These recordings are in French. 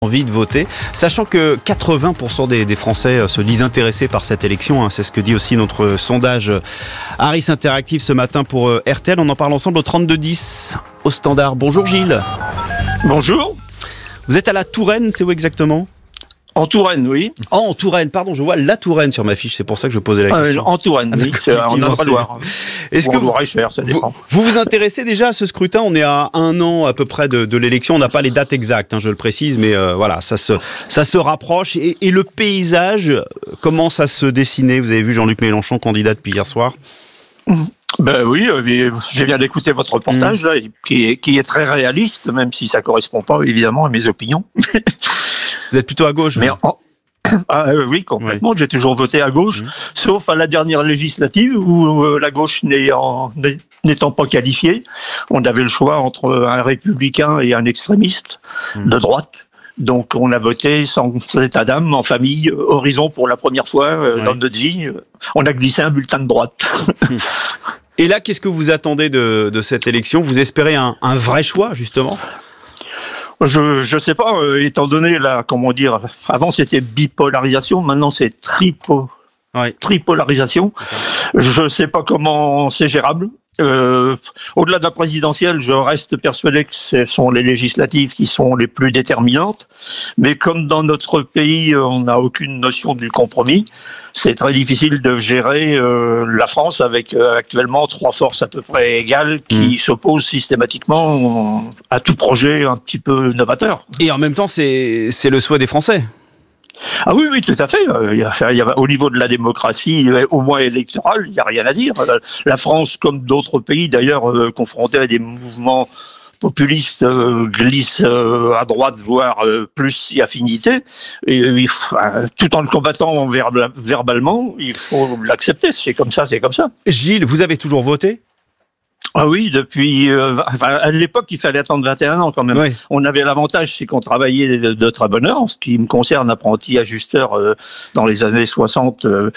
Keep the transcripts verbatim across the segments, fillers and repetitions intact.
envie de voter, sachant que quatre-vingts pour cent des, des Français se disent intéressés par cette élection, hein. C'est ce que dit aussi notre sondage Harris Interactive ce matin pour R T L. On en parle ensemble au trente-deux dix au standard. Bonjour Gilles. Bonjour. Vous êtes à la Touraine, c'est où exactement ? En Touraine, oui. Oh, en Touraine, pardon, je vois la Touraine sur ma fiche, c'est pour ça que je posais la question. Euh, en Touraine, oui, c'est en Indre-et-Loire. Est-ce que vous, cher, ça dépend. Vous, vous vous intéressez déjà à ce scrutin ? On est à un an à peu près de, de l'élection, on n'a pas les dates exactes, hein, je le précise, mais euh, voilà, ça se, ça se rapproche. Et, et le paysage commence à se dessiner. Vous avez vu Jean-Luc Mélenchon, candidat depuis hier soir ? Ben oui, euh, j'ai bien écouté votre reportage, mmh. là, qui est, qui est très réaliste, même si ça ne correspond pas évidemment à mes opinions. Vous êtes plutôt à gauche, mais en... ah, euh, oui, complètement. Ouais. J'ai toujours voté à gauche, mmh. sauf à la dernière législative où euh, la gauche n'ayant, n'étant pas qualifiée, on avait le choix entre un républicain et un extrémiste mmh. de droite. Donc on a voté sans état d'âme, en famille, horizon pour la première fois euh, ouais. dans notre vie. On a glissé un bulletin de droite. Et là, qu'est-ce que vous attendez de, de cette élection ? Vous espérez un, un vrai choix, justement ? Je je sais pas, euh, étant donné la, comment dire, avant c'était bipolarisation, maintenant c'est tripo, ouais. tripolarisation. Je sais pas comment c'est gérable. Euh, au-delà de la présidentielle, je reste persuadé que ce sont les législatives qui sont les plus déterminantes. Mais comme dans notre pays, on n'a aucune notion du compromis, c'est très difficile de gérer euh, la France avec euh, actuellement trois forces à peu près égales qui mmh. s'opposent systématiquement à tout projet un petit peu novateur. Et en même temps, c'est, c'est le souhait des Français. Ah oui, oui, tout à fait. Il y a, il y a, au niveau de la démocratie, au moins électorale, il n'y a rien à dire. La France, comme d'autres pays d'ailleurs, euh, confrontés à des mouvements populistes, euh, glisse euh, à droite, voire euh, plus si affinité. Et, euh, tout en le combattant verba- verbalement, il faut l'accepter. C'est comme ça, c'est comme ça. Gilles, vous avez toujours voté ? Ah oui, depuis... Euh, enfin, à l'époque, il fallait attendre vingt et un ans quand même. Oui. On avait l'avantage, c'est qu'on travaillait de, de très bonne heure. En ce qui me concerne, apprenti ajusteur euh, dans les années soixante euh,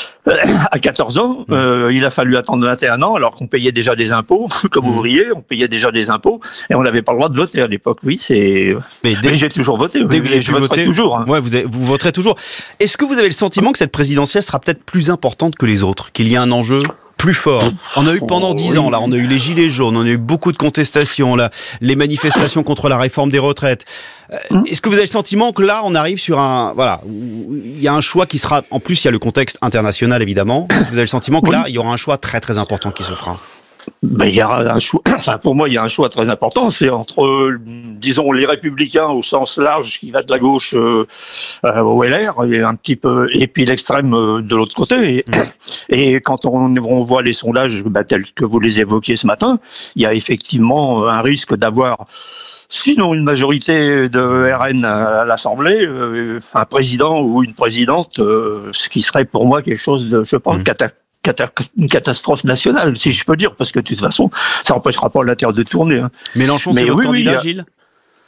à quatorze ans. Euh, il a fallu attendre vingt et un ans alors qu'on payait déjà des impôts. Comme mmh. ouvrier, on payait déjà des impôts et on n'avait pas le droit de voter à l'époque. Oui, c'est... Mais, dès, Mais j'ai toujours voté. Dès que vous avez je voterai voter, toujours. Hein. Ouais, vous, avez, vous voterez toujours. Est-ce que vous avez le sentiment que cette présidentielle sera peut-être plus importante que les autres ? Qu'il y a un enjeu plus fort. On a eu pendant dix ans, là, on a eu les gilets jaunes, on a eu beaucoup de contestations, là, les manifestations contre la réforme des retraites. Euh, est-ce que vous avez le sentiment que là, on arrive sur un, voilà, il y a un choix qui sera, en plus, il y a le contexte international, évidemment. Est-ce que vous avez le sentiment que là, il y aura un choix très, très important qui se fera ? Ben, il y aura un choix, enfin, pour moi, il y a un choix très important. C'est entre, disons, les républicains au sens large, qui va de la gauche euh, euh, au L R, et un petit peu, et puis l'extrême euh, de l'autre côté. Et, mmh. et quand on, on voit les sondages, ben, tels que vous les évoquiez ce matin, il y a effectivement un risque d'avoir, sinon une majorité de R N à l'Assemblée, euh, un président ou une présidente, euh, ce qui serait pour moi quelque chose de, je pense, mmh. catastrophique. Une catastrophe nationale, si je peux dire, parce que de toute façon, ça n'empêchera pas la terre de tourner. Hein. Mélenchon, c'est Mais votre oui, candidat, oui, Gilles ? Comment ?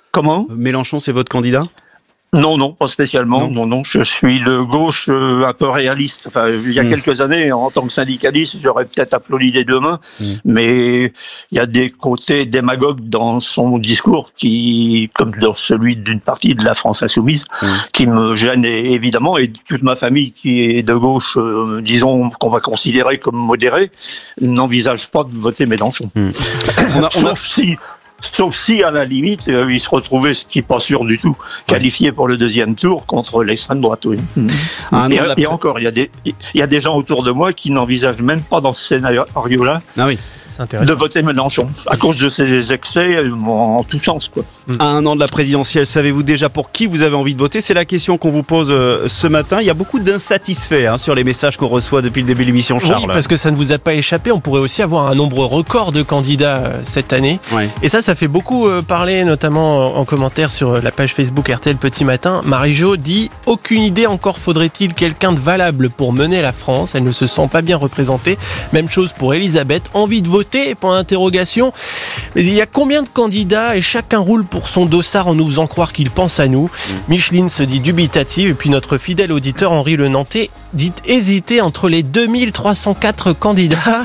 Mélenchon, c'est votre candidat ? Non, non, pas spécialement. Non, non, non. Je suis de gauche euh, un peu réaliste. Enfin, il y a mmh. quelques années, en tant que syndicaliste, j'aurais peut-être applaudi des deux mains, mmh. mais il y a des côtés démagogues dans son discours qui, comme dans celui d'une partie de la France insoumise, mmh. qui me gênent évidemment. Et toute ma famille qui est de gauche, euh, disons qu'on va considérer comme modérée, n'envisage pas de voter Mélenchon. Mmh. on a, on a... Sauf si... Sauf si, à la limite, euh, il se retrouvait, ce qui n'est pas sûr du tout, qualifié pour le deuxième tour contre l'extrême droite. Oui. Mmh. Ah, et, et encore, il y a des, il y a des gens autour de moi qui n'envisagent même pas dans ce scénario-là ah oui. de voter Mélenchon, à cause de ses excès en tout sens, quoi. À un an de la présidentielle, savez-vous déjà pour qui vous avez envie de voter ? C'est la question qu'on vous pose euh, ce matin. Il y a beaucoup d'insatisfaits hein, sur les messages qu'on reçoit depuis le début de l'émission, Charles. Oui, parce que ça ne vous a pas échappé. On pourrait aussi avoir un nombre record de candidats euh, cette année. Ouais. Et ça, ça fait beaucoup euh, parler, notamment en commentaire sur la page Facebook R T L Petit Matin. Marie-Jo dit « Aucune idée, encore faudrait-il quelqu'un de valable pour mener la France. Elle ne se sent pas bien représentée. Même chose pour Elisabeth. Envie de voter ?» Point d'interrogation. Mais il y a combien de candidats et chacun roule pour son dossard en nous faisant croire qu'il pense à nous. Mmh. Micheline se dit dubitative et puis notre fidèle auditeur Henri Le Nantais dit hésiter entre les deux mille trois cent quatre candidats.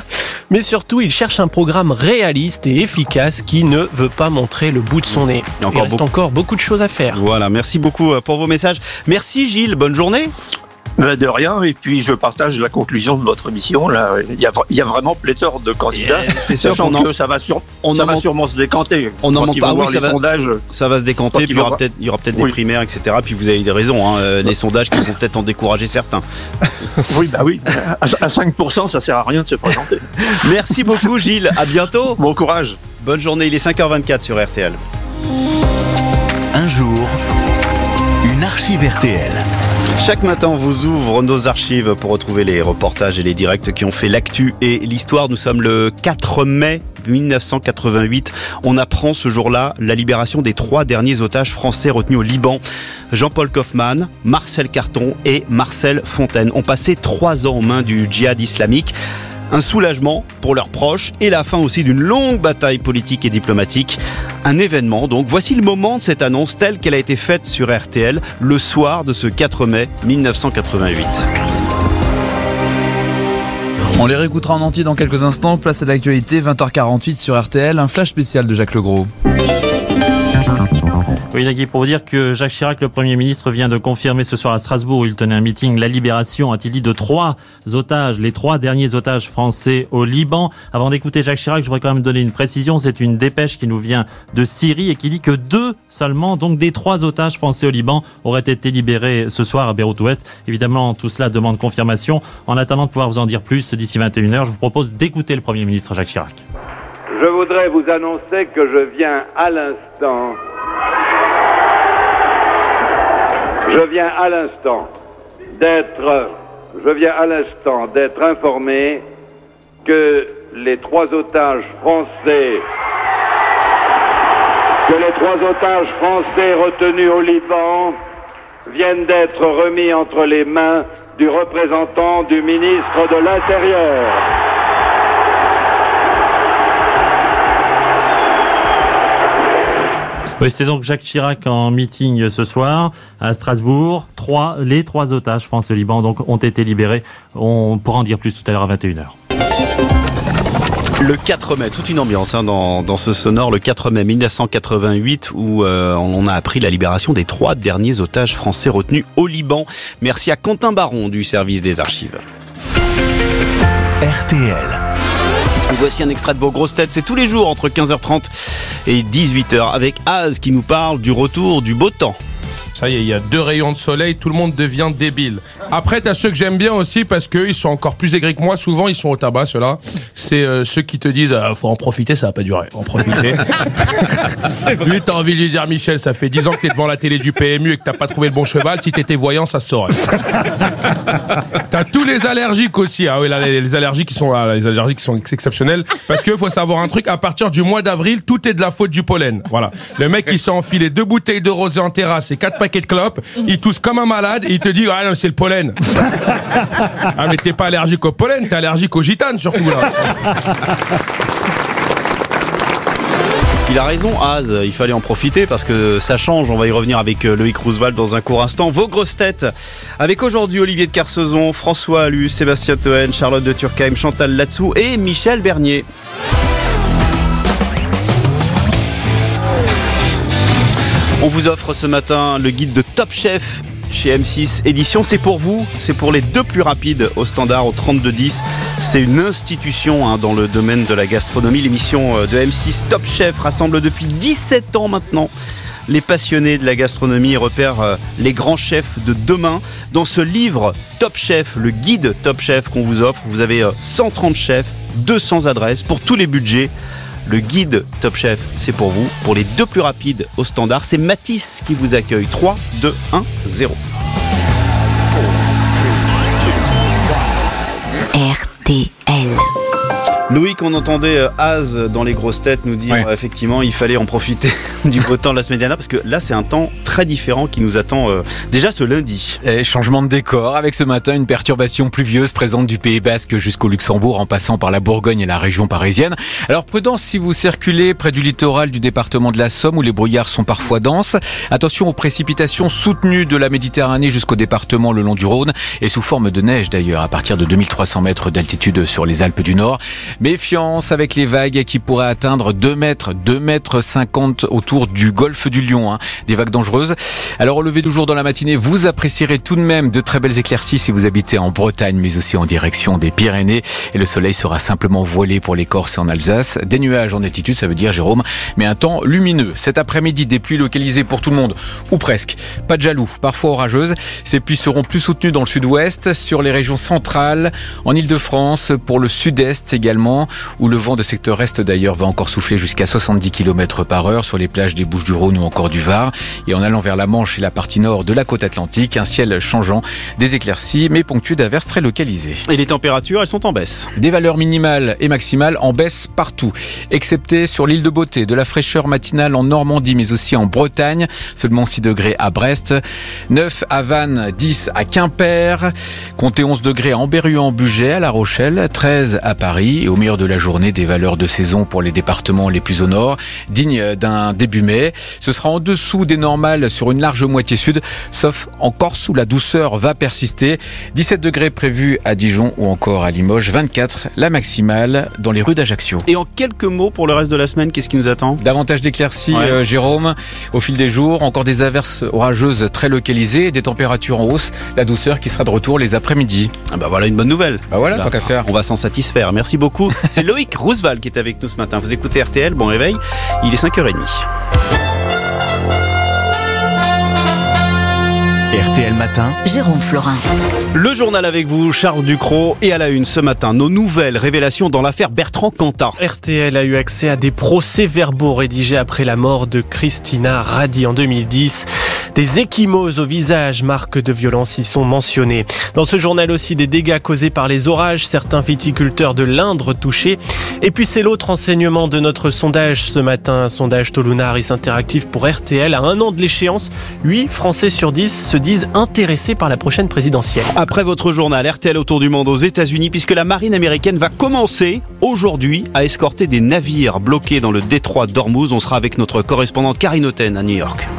Mais surtout, il cherche un programme réaliste et efficace qui ne veut pas montrer le bout de son nez. Il, il reste beaucoup... encore beaucoup de choses à faire. Voilà, merci beaucoup pour vos messages. Merci Gilles, bonne journée. De rien, et puis je partage la conclusion de votre émission. Là, il y a, il y a vraiment pléthore de candidats. Et c'est sûr qu'on en... que ça va, sur... on ça en... va sûrement se décanter. On n'en manque pas. Oui, ça, va... sondages, ça va se décanter. Puis il y aura peut-être, il y aura peut-être oui. des primaires, et cetera. Puis vous avez des raisons. Hein, euh, les sondages qui vont peut-être en décourager certains. Oui, bah oui. À cinq pour cent, ça sert à rien de se présenter. Merci beaucoup, Gilles. À bientôt. Bon courage. Bonne journée. Il est cinq heures vingt-quatre sur R T L. Un jour, une archive R T L. Chaque matin, on vous ouvre nos archives pour retrouver les reportages et les directs qui ont fait l'actu et l'histoire. Nous sommes le quatre mai dix-neuf cent quatre-vingt-huit. On apprend ce jour-là la libération des trois derniers otages français retenus au Liban. Jean-Paul Kaufmann, Marcel Carton et Marcel Fontaine ont passé trois ans aux mains du djihad islamique. Un soulagement pour leurs proches et la fin aussi d'une longue bataille politique et diplomatique. Un événement, donc voici le moment de cette annonce telle qu'elle a été faite sur R T L le soir de ce quatre mai dix-neuf cent quatre-vingt-huit. On les réécoutera en entier dans quelques instants. Place à l'actualité, vingt heures quarante-huit sur R T L, un flash spécial de Jacques Legros. Oui, Nagui, pour vous dire que Jacques Chirac, le Premier ministre, vient de confirmer ce soir à Strasbourg où il tenait un meeting, la libération, a-t-il dit, de trois otages, les trois derniers otages français au Liban. Avant d'écouter Jacques Chirac, je voudrais quand même donner une précision. C'est une dépêche qui nous vient de Syrie et qui dit que deux seulement, donc des trois otages français au Liban, auraient été libérés ce soir à Beyrouth-Ouest. Évidemment, tout cela demande confirmation. En attendant de pouvoir vous en dire plus d'ici vingt et une heures, je vous propose d'écouter le Premier ministre Jacques Chirac. Je voudrais vous annoncer que je viens à l'instant... Je viens à l'instant d'être, je viens à l'instant d'être informé que les trois otages français, que les trois otages français retenus au Liban viennent d'être remis entre les mains du représentant du ministre de l'Intérieur. Oui, c'était donc Jacques Chirac en meeting ce soir à Strasbourg. Trois, les trois otages français au Liban donc, ont été libérés. On pourra en dire plus tout à l'heure à vingt et une heures. Le quatre mai, toute une ambiance hein, dans, dans ce sonore, le quatre mai dix-neuf cent quatre-vingt-huit où euh, on a appris la libération des trois derniers otages français retenus au Liban. Merci à Quentin Baron du service des archives. R T L. Voici un extrait de vos grosses têtes, c'est tous les jours entre quinze heures trente et dix-huit heures avec Az qui nous parle du retour du beau temps. Ça y est, il y a deux rayons de soleil, tout le monde devient débile. Après, t'as ceux que j'aime bien aussi parce qu'ils sont encore plus aigris que moi. Souvent, ils sont au tabac, ceux-là. C'est euh, ceux qui te disent euh, faut en profiter, ça va pas durer. Faut en profiter. Lui, t'as envie de lui dire Michel, ça fait dix ans que t'es devant la télé du P M U et que t'as pas trouvé le bon cheval. Si t'étais voyant, ça se saurait. T'as tous les allergiques aussi. Ah oui, là, les, les allergiques qui sont là, les allergiques qui sont exceptionnels. Parce que faut savoir un truc, à partir du mois d'avril, tout est de la faute du pollen. Voilà. Le mec, il s'est enfilé deux bouteilles de rosé en terrasse et quatre paquets de clopes, il tousse comme un malade et il te dit ah non c'est le pollen. Ah mais t'es pas allergique au pollen, t'es allergique aux gitanes surtout là. Il a raison Az, il fallait en profiter parce que ça change, on va y revenir avec Loïc Roosevelt dans un court instant. Vos grosses têtes avec aujourd'hui Olivier de Kersauzon, François Allu, Sébastien Toen, Charlotte de Turckheim, Chantal Latsou et Michel Bernier. On vous offre ce matin le guide de Top Chef chez M six Éditions. C'est pour vous, c'est pour les deux plus rapides au standard au trente-deux dix. C'est une institution hein, dans le domaine de la gastronomie. L'émission de M six Top Chef rassemble depuis dix-sept ans maintenant les passionnés de la gastronomie et repère euh, les grands chefs de demain. Dans ce livre Top Chef, le guide Top Chef qu'on vous offre, vous avez euh, cent trente chefs, deux cents adresses pour tous les budgets. Le guide Top Chef, c'est pour vous. Pour les deux plus rapides au standard, c'est Mathis qui vous accueille. trois, deux, un, zéro. R T L. Loïc, on entendait Az dans les grosses têtes nous dire ouais. euh, effectivement il fallait en profiter du beau temps de la semaine dernière parce que là c'est un temps très différent qui nous attend euh, déjà ce lundi. Et changement de décor avec ce matin une perturbation pluvieuse présente du Pays Basque jusqu'au Luxembourg en passant par la Bourgogne et la région parisienne. Alors prudence si vous circulez près du littoral du département de la Somme où les brouillards sont parfois denses. Attention aux précipitations soutenues de la Méditerranée jusqu'au département le long du Rhône et sous forme de neige d'ailleurs à partir de deux mille trois cents mètres d'altitude sur les Alpes du Nord. Méfiance avec les vagues qui pourraient atteindre deux mètres, deux mètres cinquante autour du golfe du Lion. Hein. Des vagues dangereuses. Alors au lever du jour dans la matinée, vous apprécierez tout de même de très belles éclaircies si vous habitez en Bretagne, mais aussi en direction des Pyrénées. Et le soleil sera simplement voilé pour les Corses et en Alsace. Des nuages en altitude, ça veut dire, Jérôme, mais un temps lumineux. Cet après-midi, des pluies localisées pour tout le monde, ou presque. Pas de jaloux, parfois orageuses. Ces pluies seront plus soutenues dans le sud-ouest, sur les régions centrales, en Île-de-France, pour le sud-est également, où le vent de secteur est d'ailleurs va encore souffler jusqu'à soixante-dix kilomètres par heure sur les plages des Bouches-du-Rhône ou encore du Var. Et en allant vers la Manche et la partie nord de la côte atlantique, un ciel changeant, des éclaircies, mais ponctuées d'averses très localisées. Et les températures, elles sont en baisse. Des valeurs minimales et maximales en baisse partout, excepté sur l'île de Beauté, de la fraîcheur matinale en Normandie, mais aussi en Bretagne, seulement six degrés à Brest, neuf à Vannes, dix à Quimper, comptez onze degrés à Ambérieu-en-Bugey, à La Rochelle, treize à Paris, et au meilleur de la journée, des valeurs de saison pour les départements les plus au nord, dignes d'un début mai. Ce sera en dessous des normales sur une large moitié sud, sauf en Corse où la douceur va persister. dix-sept degrés prévus à Dijon ou encore à Limoges, vingt-quatre la maximale dans les rues d'Ajaccio. Et en quelques mots pour le reste de la semaine, qu'est-ce qui nous attend ? Davantage d'éclaircies, ouais. euh, Jérôme, au fil des jours, encore des averses orageuses très localisées, des températures en hausse, la douceur qui sera de retour les après-midi. Ah bah voilà une bonne nouvelle. Bah voilà, Là, tant qu'à faire. On va s'en satisfaire. Merci beaucoup. C'est Loïc Roosevelt qui est avec nous ce matin. Vous écoutez R T L, bon réveil. Il est cinq heures trente. R T L Matin, Jérôme Florin. Le journal avec vous, Charles Ducrot, et à la une ce matin, nos nouvelles révélations dans l'affaire Bertrand Cantat. R T L a eu accès à des procès-verbaux rédigés après la mort de Christina Radi en deux mille dix. Des ecchymoses au visage, marques de violence y sont mentionnées. Dans ce journal aussi, des dégâts causés par les orages, certains viticulteurs de l'Indre touchés. Et puis c'est l'autre enseignement de notre sondage ce matin, un sondage Tolunaris interactif pour R T L. À un an de l'échéance, huit Français sur dix se disent intéressés par la prochaine présidentielle. Après votre journal, R T L autour du monde aux États-Unis, puisque la marine américaine va commencer aujourd'hui à escorter des navires bloqués dans le détroit d'Ormuz. On sera avec notre correspondante Karine Oten à New York.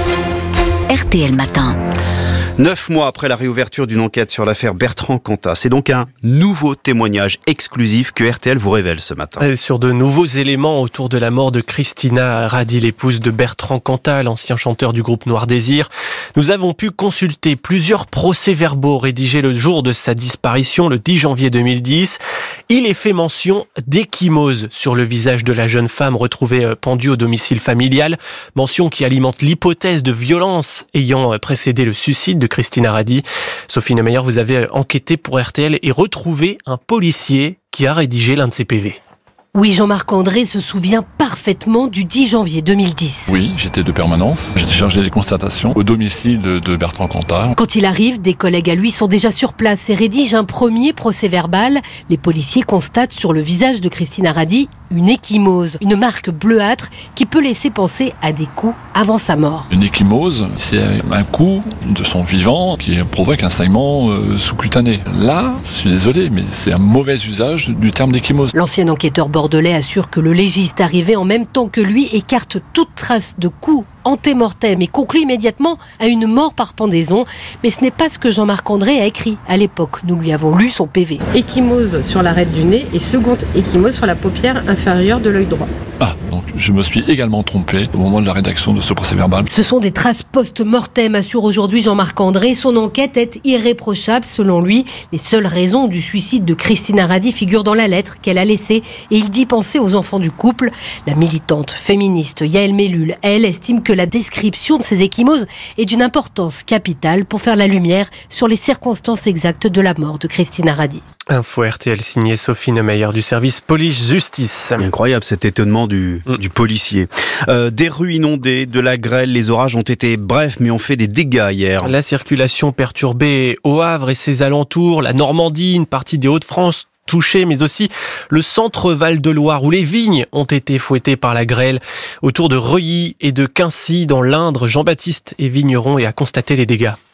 R T L Matin. Neuf mois après la réouverture d'une enquête sur l'affaire Bertrand Cantat, c'est donc un nouveau témoignage exclusif que R T L vous révèle ce matin. Et sur de nouveaux éléments autour de la mort de Christina Radi, l'épouse de Bertrand Cantat, l'ancien chanteur du groupe Noir Désir, nous avons pu consulter plusieurs procès-verbaux rédigés le jour de sa disparition, le dix janvier deux mille dix. Il est fait mention d'ecchymose sur le visage de la jeune femme retrouvée pendue au domicile familial, mention qui alimente l'hypothèse de violence ayant précédé le suicide de Christina Radi. Sophie Neumeyer, vous avez enquêté pour R T L et retrouvé un policier qui a rédigé l'un de ses P V. Oui, Jean-Marc André se souvient parfaitement du dix janvier deux mille dix. Oui, j'étais de permanence. J'étais chargé des constatations au domicile de, de Bertrand Cantat. Quand il arrive, des collègues à lui sont déjà sur place et rédigent un premier procès-verbal. Les policiers constatent sur le visage de Christina Radi une ecchymose, une marque bleuâtre qui peut laisser penser à des coups avant sa mort. Une ecchymose, c'est un coup de son vivant qui provoque un saignement euh, sous-cutané. Là, je suis désolé, mais c'est un mauvais usage du terme d'ecchymose. L'ancien enquêteur bordelais assure que le légiste arrivé en même temps que lui écarte toute trace de coups antémortem et conclut immédiatement à une mort par pendaison. Mais ce n'est pas ce que Jean-Marc André a écrit à l'époque. Nous lui avons lu son P V. Ecchymose sur l'arête du nez et seconde ecchymose sur la paupière inférieure de l'œil droit. Ah, donc je me suis également trompé au moment de la rédaction de ce procès-verbal. Ce sont des traces post-mortem, assure aujourd'hui Jean-Marc André. Son enquête est irréprochable. Selon lui, les seules raisons du suicide de Christina Radi figurent dans la lettre qu'elle a laissée et il dit penser aux enfants du couple. La militante féministe Yael Mellul, elle, estime que la description de ces ecchymoses est d'une importance capitale pour faire la lumière sur les circonstances exactes de la mort de Christina Radi. Info R T L signée Sophie Neumeyer du service police-justice. Incroyable cet étonnement du, mmh. du policier. Euh, des rues inondées, de la grêle, les orages ont été brefs mais ont fait des dégâts hier. La circulation perturbée au Havre et ses alentours, la Normandie, une partie des Hauts-de-France touchée, mais aussi le centre Val-de-Loire où les vignes ont été fouettées par la grêle. Autour de Reuilly et de Quincy dans l'Indre, Jean-Baptiste est vigneron et a constaté les dégâts.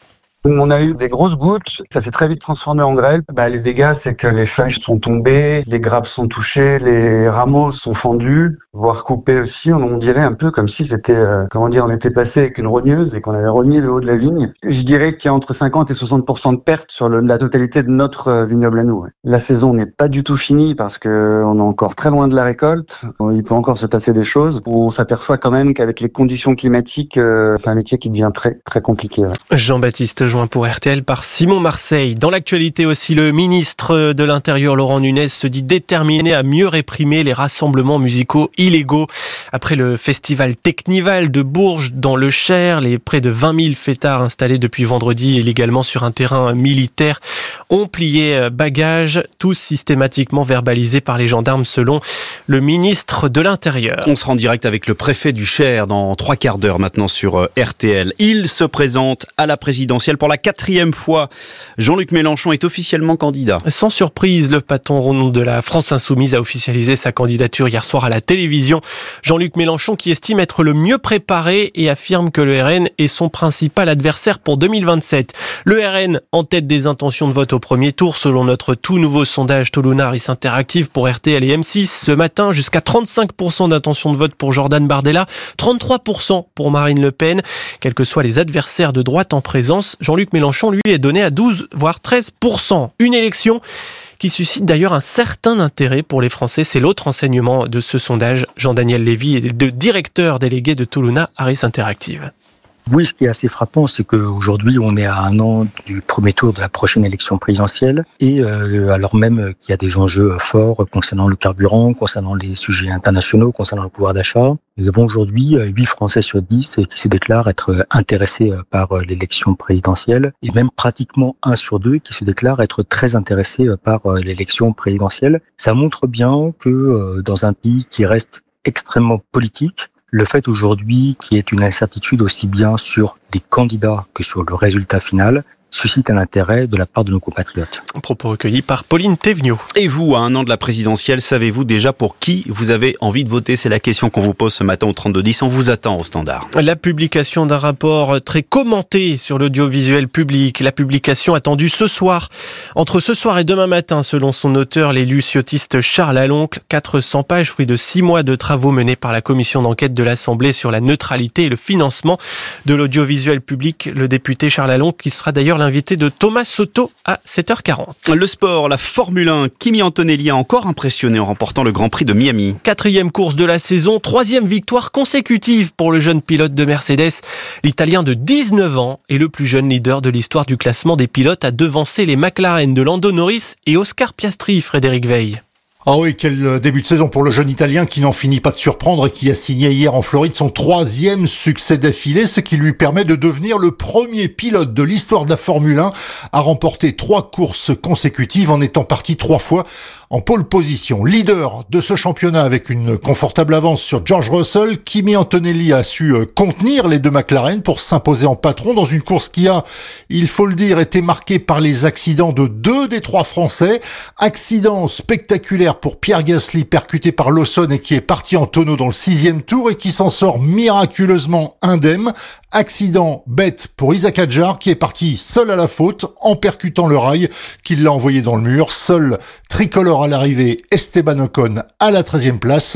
On a eu des grosses gouttes, ça s'est très vite transformé en grêle. Bah, les dégâts, c'est que les feuilles sont tombées, les grappes sont touchées, les rameaux sont fendus, voire coupés aussi. On, on dirait un peu comme si c'était, euh, comment dire, on était passé avec une rogneuse et qu'on avait rogné le haut de la vigne. Je dirais qu'il y a entre cinquante et soixante pour cent de pertes sur le, la totalité de notre euh, vignoble à nous. Ouais. La saison n'est pas du tout finie parce que on est encore très loin de la récolte. Il peut encore se passer des choses. On s'aperçoit quand même qu'avec les conditions climatiques, euh, c'est un métier qui devient très, très compliqué. Ouais. Jean-Baptiste joint pour R T L par Simon Marseille. Dans l'actualité aussi, le ministre de l'Intérieur Laurent Nunez se dit déterminé à mieux réprimer les rassemblements musicaux illégaux. Après le festival Technival de Bourges dans le Cher, les près de vingt mille fêtards installés depuis vendredi illégalement sur un terrain militaire ont plié bagages, tous systématiquement verbalisés par les gendarmes selon le ministre de l'Intérieur. On sera en direct avec le préfet du Cher dans trois quarts d'heure maintenant sur R T L. Il se présente à la présidentielle pour la quatrième fois. Jean-Luc Mélenchon est officiellement candidat. Sans surprise, le patron de la France Insoumise a officialisé sa candidature hier soir à la télévision. Jean-Luc Mélenchon qui estime être le mieux préparé et affirme que le R N est son principal adversaire pour deux mille vingt-sept. Le R N en tête des intentions de vote au premier tour selon notre tout nouveau sondage Toluna Harris Interactive pour R T L et M six. Ce matin, jusqu'à trente-cinq pour cent d'intention de vote pour Jordan Bardella, trente-trois pour cent pour Marine Le Pen. Quels que soient les adversaires de droite en présence, Jean-Luc Mélenchon, lui, est donné à douze, voire treize pour cent. Une élection qui suscite d'ailleurs un certain intérêt pour les Français. C'est l'autre enseignement de ce sondage. Jean-Daniel Lévy est le directeur délégué de Toluna Harris Interactive. Oui, ce qui est assez frappant, c'est qu'aujourd'hui, on est à un an du premier tour de la prochaine élection présidentielle, et euh, alors même qu'il y a des enjeux forts concernant le carburant, concernant les sujets internationaux, concernant le pouvoir d'achat. Nous avons aujourd'hui huit Français sur dix qui se déclarent être intéressés par l'élection présidentielle, et même pratiquement un sur deux qui se déclarent être très intéressés par l'élection présidentielle. Ça montre bien que dans un pays qui reste extrêmement politique, le fait aujourd'hui qu'il y ait une incertitude aussi bien sur les candidats que sur le résultat final suscite un intérêt de la part de nos compatriotes. Propos recueillis par Pauline Théveniot. Et vous, à un an de la présidentielle, savez-vous déjà pour qui vous avez envie de voter ? C'est la question qu'on vous pose ce matin au trente-deux dix. On vous attend au standard. La publication d'un rapport très commenté sur l'audiovisuel public. La publication attendue ce soir. Entre ce soir et demain matin, selon son auteur, l'élu ciotiste Charles Aloncle. quatre cents pages, fruit de six mois de travaux menés par la commission d'enquête de l'Assemblée sur la neutralité et le financement de l'audiovisuel public. Le député Charles Aloncle, qui sera d'ailleurs l'invité de Thomas Soto à sept heures quarante. Le sport, la Formule un, Kimi Antonelli a encore impressionné en remportant le Grand Prix de Miami. Quatrième course de la saison, troisième victoire consécutive pour le jeune pilote de Mercedes. L'Italien de dix-neuf ans est le plus jeune leader de l'histoire du classement des pilotes à devancer les McLaren de Lando Norris et Oscar Piastri, Frédéric Veil. Ah oui, quel début de saison pour le jeune Italien qui n'en finit pas de surprendre et qui a signé hier en Floride son troisième succès d'affilée, ce qui lui permet de devenir le premier pilote de l'histoire de la Formule un à remporter trois courses consécutives en étant parti trois fois en pole position. Leader de ce championnat avec une confortable avance sur George Russell, Kimi Antonelli a su contenir les deux McLaren pour s'imposer en patron dans une course qui a, il faut le dire, été marquée par les accidents de deux des trois Français. Accident spectaculaire pour Pierre Gasly, percuté par Lawson et qui est parti en tonneau dans le sixième tour et qui s'en sort miraculeusement indemne. Accident bête pour Isaac Hadjar qui est parti seul à la faute en percutant le rail qui l'a envoyé dans le mur. Seul tricolore à l'arrivée, Esteban Ocon à la treizième place.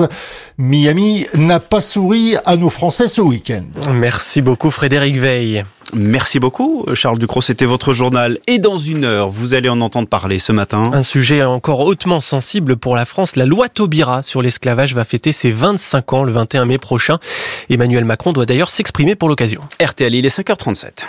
Miami n'a pas souri à nos Français ce week-end. Merci beaucoup Frédéric Veil. Merci beaucoup Charles Ducrot, c'était votre journal. Et dans une heure, vous allez en entendre parler ce matin. Un sujet encore hautement sensible pour la France. La loi Taubira sur l'esclavage va fêter ses vingt-cinq ans le vingt et un mai prochain. Emmanuel Macron doit d'ailleurs s'exprimer pour l'occasion. R T L, il est cinq heures trente-sept.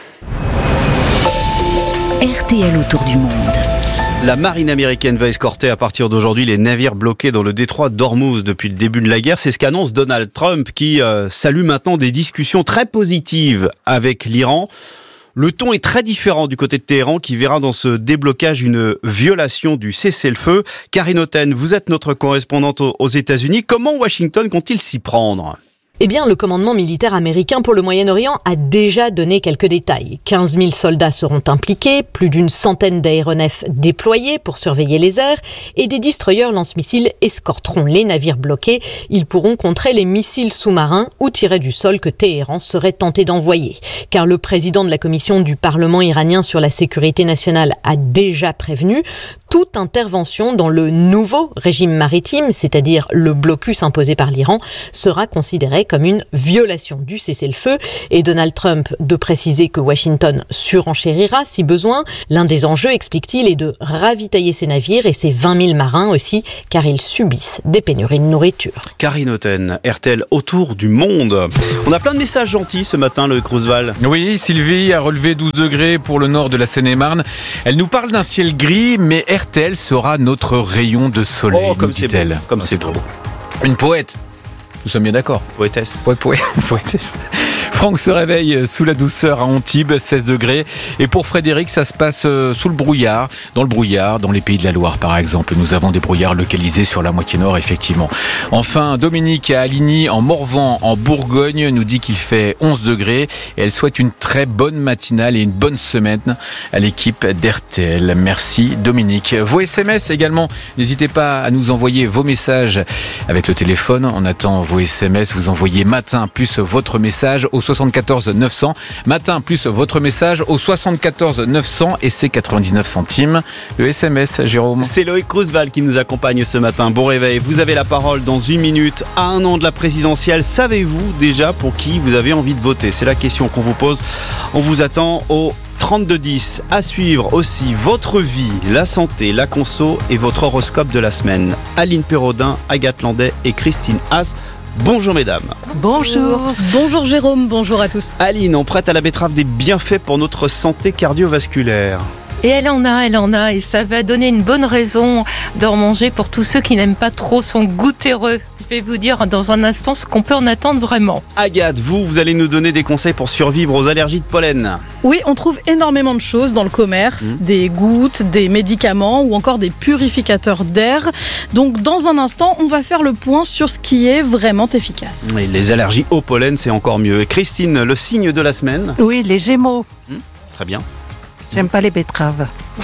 R T L autour du monde. La marine américaine va escorter à partir d'aujourd'hui les navires bloqués dans le détroit d'Ormuz depuis le début de la guerre. C'est ce qu'annonce Donald Trump qui euh, salue maintenant des discussions très positives avec l'Iran. Le ton est très différent du côté de Téhéran qui verra dans ce déblocage une violation du cessez-le-feu. Karine Oten, vous êtes notre correspondante aux États-Unis. Comment Washington compte-t-il s'y prendre ? Eh bien, le commandement militaire américain pour le Moyen-Orient a déjà donné quelques détails. quinze mille soldats seront impliqués, plus d'une centaine d'aéronefs déployés pour surveiller les airs et des destroyers lance-missiles escorteront les navires bloqués. Ils pourront contrer les missiles sous-marins ou tirer du sol que Téhéran serait tenté d'envoyer. Car le président de la commission du Parlement iranien sur la sécurité nationale a déjà prévenu toute intervention dans le nouveau régime maritime, c'est-à-dire le blocus imposé par l'Iran, sera considérée comme une violation du cessez-le-feu. Et Donald Trump de préciser que Washington surenchérira si besoin. L'un des enjeux, explique-t-il, est de ravitailler ses navires et ses vingt mille marins aussi, car ils subissent des pénuries de nourriture. Karine Oten, R T L autour du monde. On a plein de messages gentils ce matin, le Crouzval. Oui, Sylvie a relevé douze degrés pour le nord de la Seine-et-Marne. Elle nous parle d'un ciel gris, mais R T L sera notre rayon de soleil, oh, comme c'est beau. Comme c'est beau. Une poète. Nous sommes bien d'accord. Poétesse. Ouais, poé- poétesse. Franck se réveille sous la douceur à Antibes, seize degrés. Et pour Frédéric, ça se passe sous le brouillard. Dans le brouillard, dans les Pays de la Loire, par exemple. Nous avons des brouillards localisés sur la moitié nord, effectivement. Enfin, Dominique à Aligny, en Morvan, en Bourgogne, nous dit qu'il fait onze degrés. Et elle souhaite une très bonne matinale et une bonne semaine à l'équipe d'R T L. Merci, Dominique. Vos S M S également. N'hésitez pas à nous envoyer vos messages avec le téléphone. On attend vos S M S. Vous envoyez matin plus votre message au soixante-quatorze neuf cents, matin plus votre message au soixante-quatorze neuf cents et c'est quatre-vingt-dix-neuf centimes. Le S M S, Jérôme. C'est Loïc Crouzval qui nous accompagne ce matin. Bon réveil, vous avez la parole dans une minute. À un an de la présidentielle, savez-vous déjà pour qui vous avez envie de voter? C'est la question qu'on vous pose. On vous attend au trente-deux dix. À suivre aussi votre vie, la santé, la conso et votre horoscope de la semaine. Aline Perraudin, Agathe Landais et Christine Haas. Bonjour mesdames. Bonjour. Bonjour Jérôme, bonjour à tous. Aline, on prête à la betterave des bienfaits pour notre santé cardiovasculaire. Et elle en a, elle en a, et ça va donner une bonne raison d'en manger pour tous ceux qui n'aiment pas trop son goût terreux. Je vais vous dire dans un instant ce qu'on peut en attendre vraiment. Agathe, vous, vous allez nous donner des conseils pour survivre aux allergies de pollen. Oui, on trouve énormément de choses dans le commerce, mmh. des gouttes, des médicaments ou encore des purificateurs d'air. Donc dans un instant, on va faire le point sur ce qui est vraiment efficace. Et les allergies au pollen, c'est encore mieux. Et Christine, le signe de la semaine? Oui, les Gémeaux. Mmh, très bien. J'aime pas les betteraves.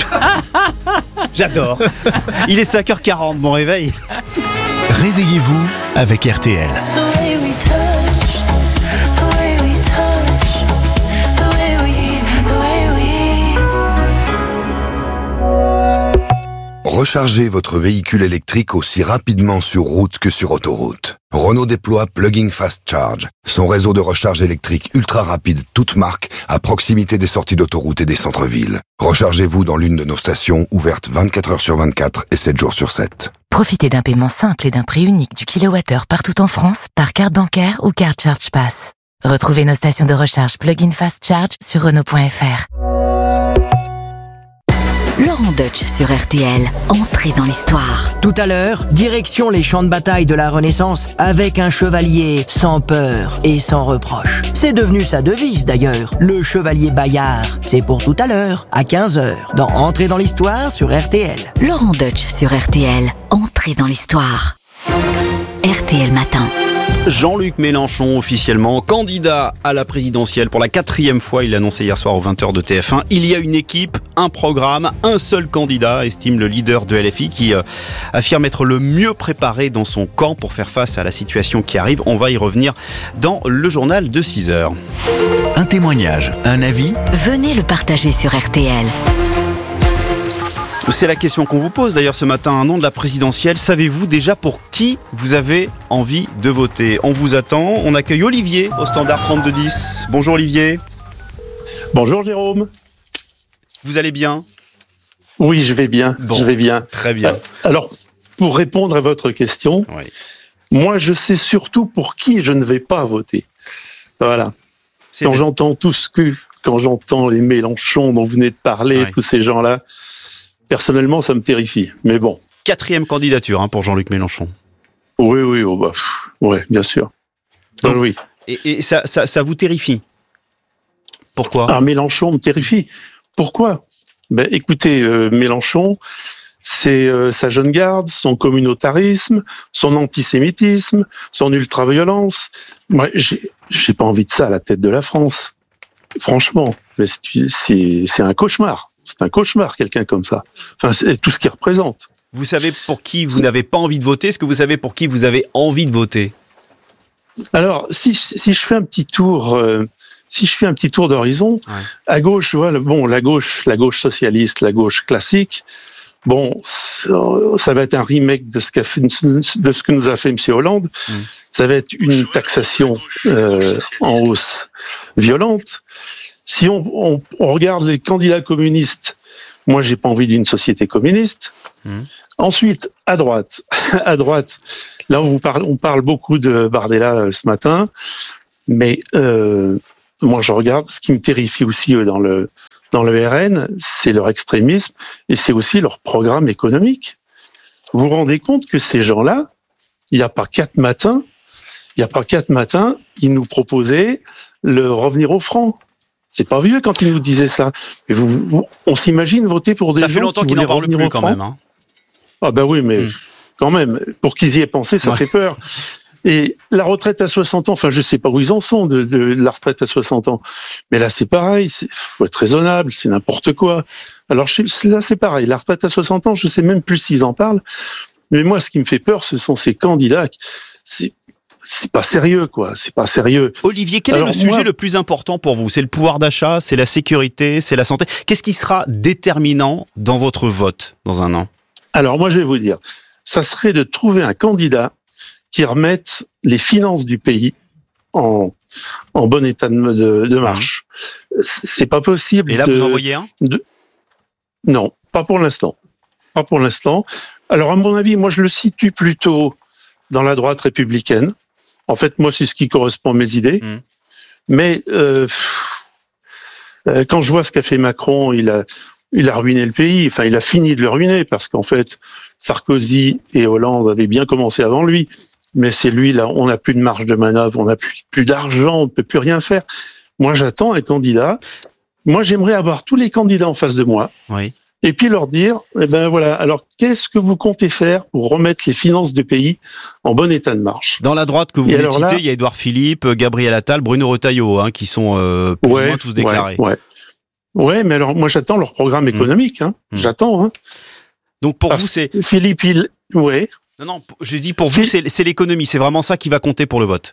J'adore. Il est cinq heures quarante, bon réveil. Réveillez-vous avec R T L. Rechargez votre véhicule électrique aussi rapidement sur route que sur autoroute. Renault déploie Plug-in Fast Charge, son réseau de recharge électrique ultra rapide, toute marque, à proximité des sorties d'autoroute et des centres-villes. Rechargez-vous dans l'une de nos stations ouvertes vingt-quatre heures sur vingt-quatre et sept jours sur sept. Profitez d'un paiement simple et d'un prix unique du kilowattheure partout en France par carte bancaire ou carte Charge Pass. Retrouvez nos stations de recharge Plug-in Fast Charge sur Renault point F R. Laurent Deutsch sur R T L, entrée dans l'histoire. Tout à l'heure, direction les champs de bataille de la Renaissance avec un chevalier sans peur et sans reproche. C'est devenu sa devise d'ailleurs, le chevalier Bayard. C'est pour tout à l'heure, à quinze heures, dans Entrée dans l'histoire sur R T L. Laurent Deutsch sur R T L, entrée dans l'histoire. R T L Matin. Jean-Luc Mélenchon, officiellement candidat à la présidentielle pour la quatrième fois, il l'a annoncé hier soir aux vingt heures de T F un. Il y a une équipe, un programme, un seul candidat, estime le leader de L F I qui euh, affirme être le mieux préparé dans son camp pour faire face à la situation qui arrive. On va y revenir dans le journal de six heures. Un témoignage, un avis? Venez le partager sur R T L. C'est la question qu'on vous pose d'ailleurs ce matin, un an de la présidentielle. Savez-vous déjà pour qui vous avez envie de voter? On vous attend. On accueille Olivier au standard trente-deux dix. Bonjour Olivier. Bonjour Jérôme. Vous allez bien? Oui, je vais bien. Bon, je vais bien. Très bien. Alors, pour répondre à votre question, oui. Moi je sais surtout pour qui je ne vais pas voter. Voilà. C'est quand vrai. J'entends tout ce que, quand j'entends les Mélenchon dont vous venez de parler, oui. Tous ces gens-là, personnellement, ça me terrifie, mais bon. Quatrième candidature hein, pour Jean-Luc Mélenchon. Oui, oui, oh bah, ouais, bien sûr. Donc, oui. Et, et ça, ça, ça vous terrifie? Pourquoi? Ah, Mélenchon me terrifie. Pourquoi? Ben, écoutez, euh, Mélenchon, c'est euh, sa jeune garde, son communautarisme, son antisémitisme, son ultra-violence. Moi, j'ai, j'ai pas envie de ça à la tête de la France. Franchement, mais c'est, c'est, c'est un cauchemar. C'est un cauchemar, quelqu'un comme ça. Enfin, c'est tout ce qu'il représente. Vous savez pour qui vous n'avez pas envie de voter? Est-ce que vous savez pour qui vous avez envie de voter? Alors, si, si je fais un petit tour... Euh, Si je fais un petit tour d'horizon, ouais. à gauche, je vois, bon, la gauche, la gauche socialiste, la gauche classique, bon, ça va être un remake de ce, qu'a fait, de ce que nous a fait M. Hollande. Mmh. Ça va être une taxation euh, en hausse violente. Si on, on, on regarde les candidats communistes, moi, j'ai pas envie d'une société communiste. Mmh. Ensuite, à droite, à droite, là, on, vous parle, on parle beaucoup de Bardella ce matin, mais euh, moi, je regarde, ce qui me terrifie aussi dans le, dans le R N, c'est leur extrémisme et c'est aussi leur programme économique. Vous vous rendez compte que ces gens-là, il n'y a pas quatre matins, il n'y a pas quatre matins, ils nous proposaient le revenir au franc. C'est pas vieux quand ils nous disaient ça. Mais vous, vous, on s'imagine voter pour des gens. Ça fait longtemps qu'ils n'en parlent plus quand même. Hein. Ah ben oui, mais mmh. quand même, pour qu'ils y aient pensé, ça ouais. fait peur. Et la retraite à soixante ans, enfin, je sais pas où ils en sont de, de, de la retraite à soixante ans. Mais là, c'est pareil. Il faut être raisonnable. C'est n'importe quoi. Alors là, c'est pareil. La retraite à soixante ans, je sais même plus s'ils en parlent. Mais moi, ce qui me fait peur, ce sont ces candidats. C'est, c'est pas sérieux, quoi. C'est pas sérieux. Olivier, quel Alors, est le sujet moi, le plus important pour vous? C'est le pouvoir d'achat, c'est la sécurité, c'est la santé. Qu'est-ce qui sera déterminant dans votre vote dans un an? Alors, moi, je vais vous dire, ça serait de trouver un candidat qui remette les finances du pays en, en bon état de, de, de marche. Mmh. C'est pas possible. Et là, de, vous en voyez un de... Non, pas pour l'instant. Pas pour l'instant. Alors, à mon avis, moi, je le situe plutôt dans la droite républicaine. En fait, moi, c'est ce qui correspond à mes idées. Mmh. Mais euh, euh, quand je vois ce qu'a fait Macron, il a, il a ruiné le pays. Enfin, il a fini de le ruiner parce qu'en fait, Sarkozy et Hollande avaient bien commencé avant lui. Mais c'est lui, là, on n'a plus de marge de manœuvre, on n'a plus, plus d'argent, on ne peut plus rien faire. Moi, j'attends un candidat. Moi, j'aimerais avoir tous les candidats en face de moi. Oui. Et puis leur dire, eh ben voilà, alors qu'est-ce que vous comptez faire pour remettre les finances du pays en bon état de marche? Dans la droite que vous venez de citer, il y a Édouard Philippe, Gabriel Attal, Bruno Retailleau, hein, qui sont euh, plus ouais, ou moins tous déclarés. Ouais, ouais. ouais, mais alors moi, j'attends leur programme économique. Hein. Mmh. J'attends. Hein. Donc pour Parce vous, c'est... Philippe, il... Ouais. Non, non, je dis pour vous, c'est, c'est l'économie, c'est vraiment ça qui va compter pour le vote.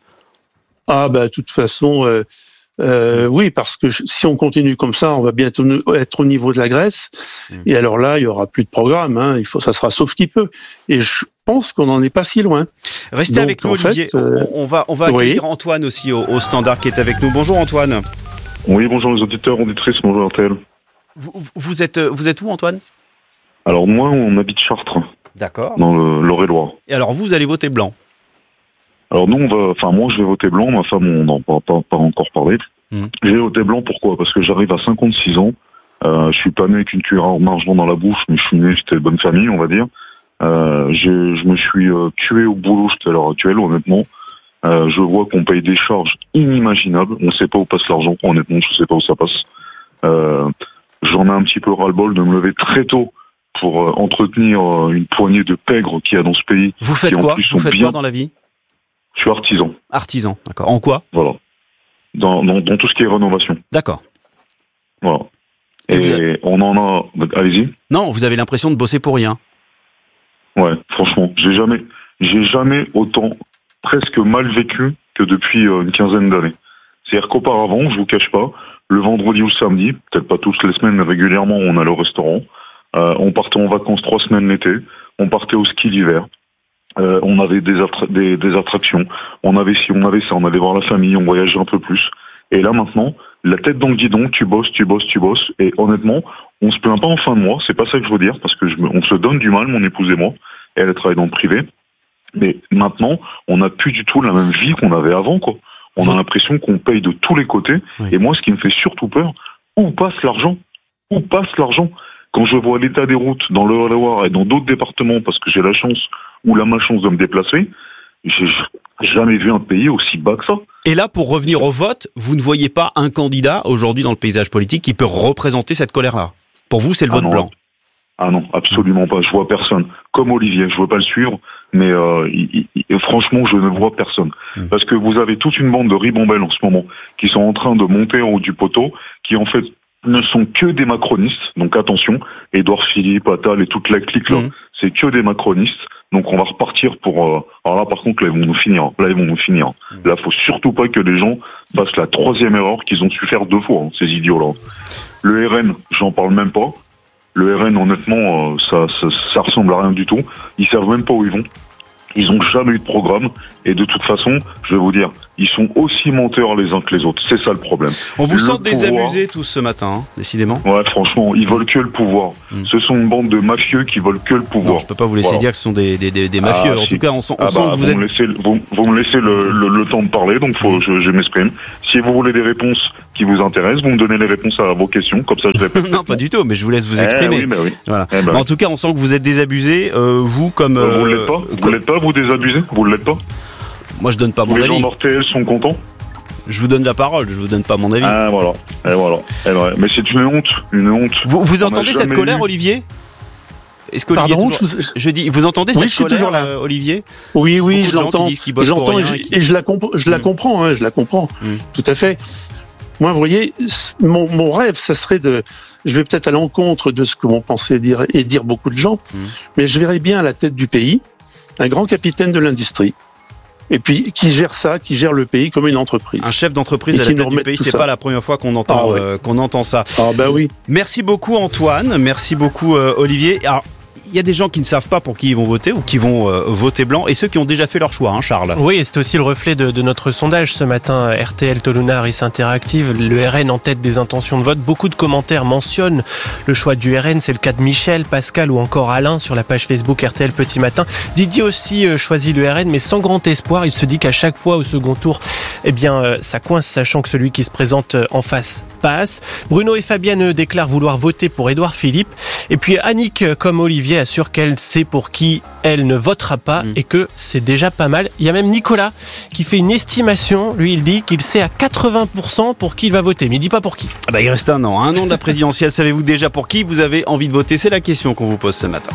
Ah, bah, de toute façon, euh, euh, oui, parce que si on continue comme ça, on va bientôt être au niveau de la Grèce, mmh. et alors là, il y aura plus de programme, hein, il faut, ça sera sauf qui peut. Et je pense qu'on n'en est pas si loin. Restez Donc, avec nous, Olivier. Fait, euh, on, on va, on va accueillir oui. Antoine aussi au, au standard qui est avec nous. Bonjour, Antoine. Oui, bonjour les auditeurs, auditrices, bonjour R T L. Vous, vous, êtes, vous êtes où, Antoine? Alors, moi, on habite Chartres. D'accord. Dans le l'Eure-et-Loir. Et alors, vous allez voter blanc? Alors, nous, on va, enfin, moi, je vais voter blanc. Ma femme, on n'en a pas, pas encore parlé. Mmh. Je vais voter blanc, pourquoi? Parce que j'arrive à cinquante-six ans. Euh, je suis pas né avec une cuillère d'argent dans la bouche, mais je suis né, j'étais de bonne famille, on va dire. Euh, je, je me suis euh, tué au boulot jusqu'à l'heure actuelle, honnêtement. Euh, je vois qu'on paye des charges inimaginables. On sait pas où passe l'argent, honnêtement, je sais pas où ça passe. Euh, j'en ai un petit peu ras-le-bol de me lever très tôt pour euh, entretenir euh, une poignée de pègres qu'il y a dans ce pays. Vous faites quoi? Vous faites bien... quoi dans la vie? Je suis artisan. Artisan, d'accord. En quoi? Voilà. Dans, dans, dans tout ce qui est rénovation. D'accord. Voilà. Et, Et avez... on en a... Allez-y. Non, vous avez l'impression de bosser pour rien. Ouais, franchement. J'ai jamais, j'ai jamais autant presque mal vécu que depuis euh, une quinzaine d'années. C'est-à-dire qu'auparavant, je vous cache pas, le vendredi ou le samedi, peut-être pas toutes les semaines, mais régulièrement, on allait au restaurant. Euh, on partait en vacances trois semaines l'été. On partait au ski d'hiver. Euh, on avait des, attra- des, des attractions. On avait ci, on avait ça. On allait voir la famille. On voyageait un peu plus. Et là, maintenant, la tête dans le guidon, tu bosses, tu bosses, tu bosses. Et honnêtement, on se plaint pas en fin de mois. C'est pas ça que je veux dire, parce que je me, on se donne du mal, mon épouse et moi. Elle, elle travaille dans le privé. Mais maintenant, on n'a plus du tout la même vie qu'on avait avant, quoi. On a l'impression qu'on paye de tous les côtés. Oui. Et moi, ce qui me fait surtout peur, où passe l'argent? Où passe l'argent? Quand je vois l'état des routes dans l'Eure-et-Loir et dans d'autres départements, parce que j'ai la chance ou la malchance de me déplacer, j'ai jamais vu un pays aussi bas que ça. Et là, pour revenir au vote, vous ne voyez pas un candidat aujourd'hui dans le paysage politique qui peut représenter cette colère-là? Pour vous, c'est le vote ah blanc? Ah non, absolument pas. Je vois personne. Comme Olivier, je veux pas le suivre, mais euh, il, il, franchement, je ne vois personne. Mmh. Parce que vous avez toute une bande de ribambelles en ce moment qui sont en train de monter en haut du poteau, qui en fait ne sont que des macronistes. Donc attention, Édouard Philippe, Attal et toute la clique là, mmh. c'est que des macronistes. Donc on va repartir pour... Euh... Alors là, par contre, là, ils vont nous finir. Là, ils vont nous finir. Mmh. Là, faut surtout pas que les gens fassent la troisième erreur qu'ils ont su faire deux fois, hein, ces idiots-là. Le R N, j'en parle même pas. Le R N, honnêtement, euh, ça, ça, ça ressemble à rien du tout. Ils savent même pas où ils vont. Ils ont jamais eu de programme. Et de toute façon, je vais vous dire, ils sont aussi menteurs les uns que les autres. C'est ça le problème. On vous le sent pouvoir... désabusés tous ce matin, hein, décidément. Ouais, franchement, ils veulent que le pouvoir. Mmh. Ce sont une bande de mafieux qui veulent que le pouvoir. Non, je peux pas vous laisser voilà. dire que ce sont des, des, des, des mafieux. Ah, en si. tout cas, on sent, on ah sent bah, que vous, vous êtes... Me laissez, vous, vous me laissez le, le, le temps de parler, donc faut, mmh. je, je m'exprime. Si vous voulez des réponses qui vous intéressent, vous me donnez les réponses à vos questions, comme ça je répète. Non, pas du tout, mais je vous laisse vous exprimer. Eh oui, bah oui. Voilà. Eh bah en tout cas, on sent que vous êtes désabusés, euh, vous comme... Euh, vous euh, l'êtes pas Vous comme... l'êtes pas, vous désabusez Vous l'êtes pas Moi, je donne pas mon les avis. Les gens d'R T L sont contents. Je vous donne la parole, je vous donne pas mon avis. Ah voilà, et voilà. Et ouais. Mais c'est une honte, une honte. Vous, vous entendez cette colère, eu... Olivier Est-ce qu'Olivier Pardon, toujours... je... je dis, vous entendez oui, cette colère, euh, Olivier Oui, oui, Beaucoup je l'entends. Je l'entends et, qui... et je la, comp... je la mmh. comprends, hein, je la comprends, mmh. tout à fait. Moi, vous voyez, mon, mon rêve, ça serait de... Je vais peut-être à l'encontre de ce que vont penser dire, et dire beaucoup de gens, mmh. mais je verrais bien à la tête du pays un grand capitaine de l'industrie. Et puis, qui gère ça, qui gère le pays comme une entreprise. Un chef d'entreprise à la tête du pays, c'est pas la première fois qu'on entend, ah ouais. euh, qu'on entend ça. Ah bah oui. Merci beaucoup Antoine, merci beaucoup euh, Olivier. Alors, il y a des gens qui ne savent pas pour qui ils vont voter ou qui vont euh, voter blanc et ceux qui ont déjà fait leur choix, hein, Charles. Oui, et c'est aussi le reflet de, de notre sondage ce matin, R T L Toluna Harris Interactive, le R N en tête des intentions de vote. Beaucoup de commentaires mentionnent le choix du R N, c'est le cas de Michel, Pascal ou encore Alain sur la page Facebook R T L Petit Matin. Didier aussi euh, choisit le R N, mais sans grand espoir. Il se dit qu'à chaque fois au second tour, eh bien, euh, ça coince, sachant que celui qui se présente en face passe. Bruno et Fabienne eux, déclarent vouloir voter pour Édouard Philippe. Et puis Annick, comme Olivier, assure qu'elle sait pour qui elle ne votera pas mmh. et que c'est déjà pas mal. Il y a même Nicolas qui fait une estimation. Lui, il dit qu'il sait à quatre-vingts pour cent pour qui il va voter, mais il dit pas pour qui. Ah bah, il reste un an, un an de la présidentielle. Savez-vous déjà pour qui vous avez envie de voter ? C'est la question qu'on vous pose ce matin.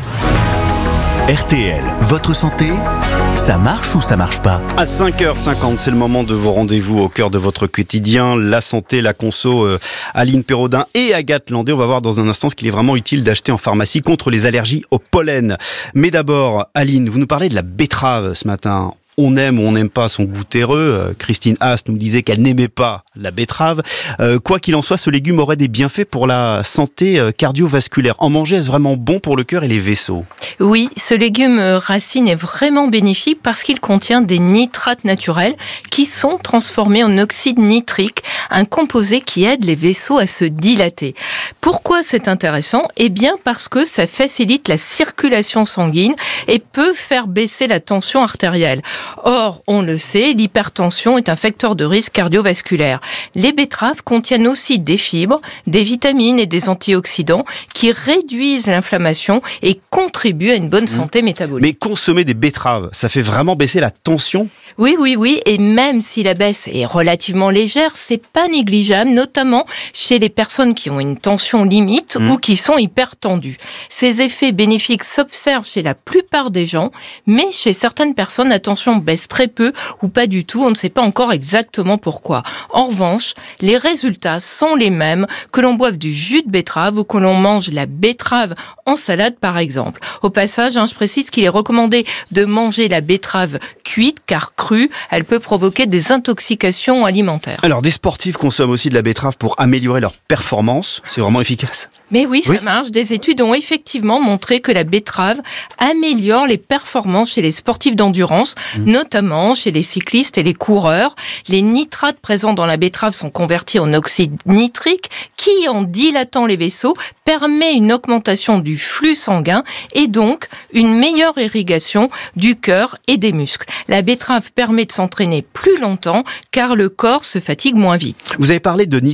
R T L, votre santé, ça marche ou ça marche pas ? À cinq heures cinquante, c'est le moment de vos rendez-vous au cœur de votre quotidien. La santé, la conso, euh, Aline Perraudin et Agathe Landé. On va voir dans un instant ce qu'il est vraiment utile d'acheter en pharmacie contre les allergies au pollen. Mais d'abord, Aline, vous nous parlez de la betterave ce matin. On aime ou on n'aime pas son goût terreux. Christine Haas nous disait qu'elle n'aimait pas la betterave. Euh, quoi qu'il en soit, ce légume aurait des bienfaits pour la santé cardiovasculaire. En manger, est-ce vraiment bon pour le cœur et les vaisseaux ? Oui, ce légume racine est vraiment bénéfique parce qu'il contient des nitrates naturels qui sont transformés en oxyde nitrique, un composé qui aide les vaisseaux à se dilater. Pourquoi c'est intéressant ? Eh bien parce que ça facilite la circulation sanguine et peut faire baisser la tension artérielle. Or, on le sait, l'hypertension est un facteur de risque cardiovasculaire. Les betteraves contiennent aussi des fibres, des vitamines et des antioxydants qui réduisent l'inflammation et contribuent à une bonne santé métabolique. Mais consommer des betteraves, ça fait vraiment baisser la tension ? Oui, oui, oui. Et même si la baisse est relativement légère, c'est pas négligeable, notamment chez les personnes qui ont une tension limite mmh. ou qui sont hypertendues. Ces effets bénéfiques s'observent chez la plupart des gens, mais chez certaines personnes, la tension baisse très peu ou pas du tout. On ne sait pas encore exactement pourquoi. En revanche, les résultats sont les mêmes que l'on boive du jus de betterave ou que l'on mange la betterave en salade, par exemple. Au passage, hein, je précise qu'il est recommandé de manger la betterave cuite, car crue, elle peut provoquer des intoxications alimentaires. Alors, des sportifs consomment aussi de la betterave pour améliorer leur performance. C'est vraiment efficace. Mais oui, oui, ça marche. Des études ont effectivement montré que la betterave améliore les performances chez les sportifs d'endurance, mmh. notamment chez les cyclistes et les coureurs. Les nitrates présents dans la betterave sont convertis en oxyde nitrique qui, en dilatant les vaisseaux, permet une augmentation du flux sanguin et donc une meilleure irrigation du cœur et des muscles. La betterave permet de s'entraîner plus longtemps car le corps se fatigue moins vite. Vous avez parlé de nitrates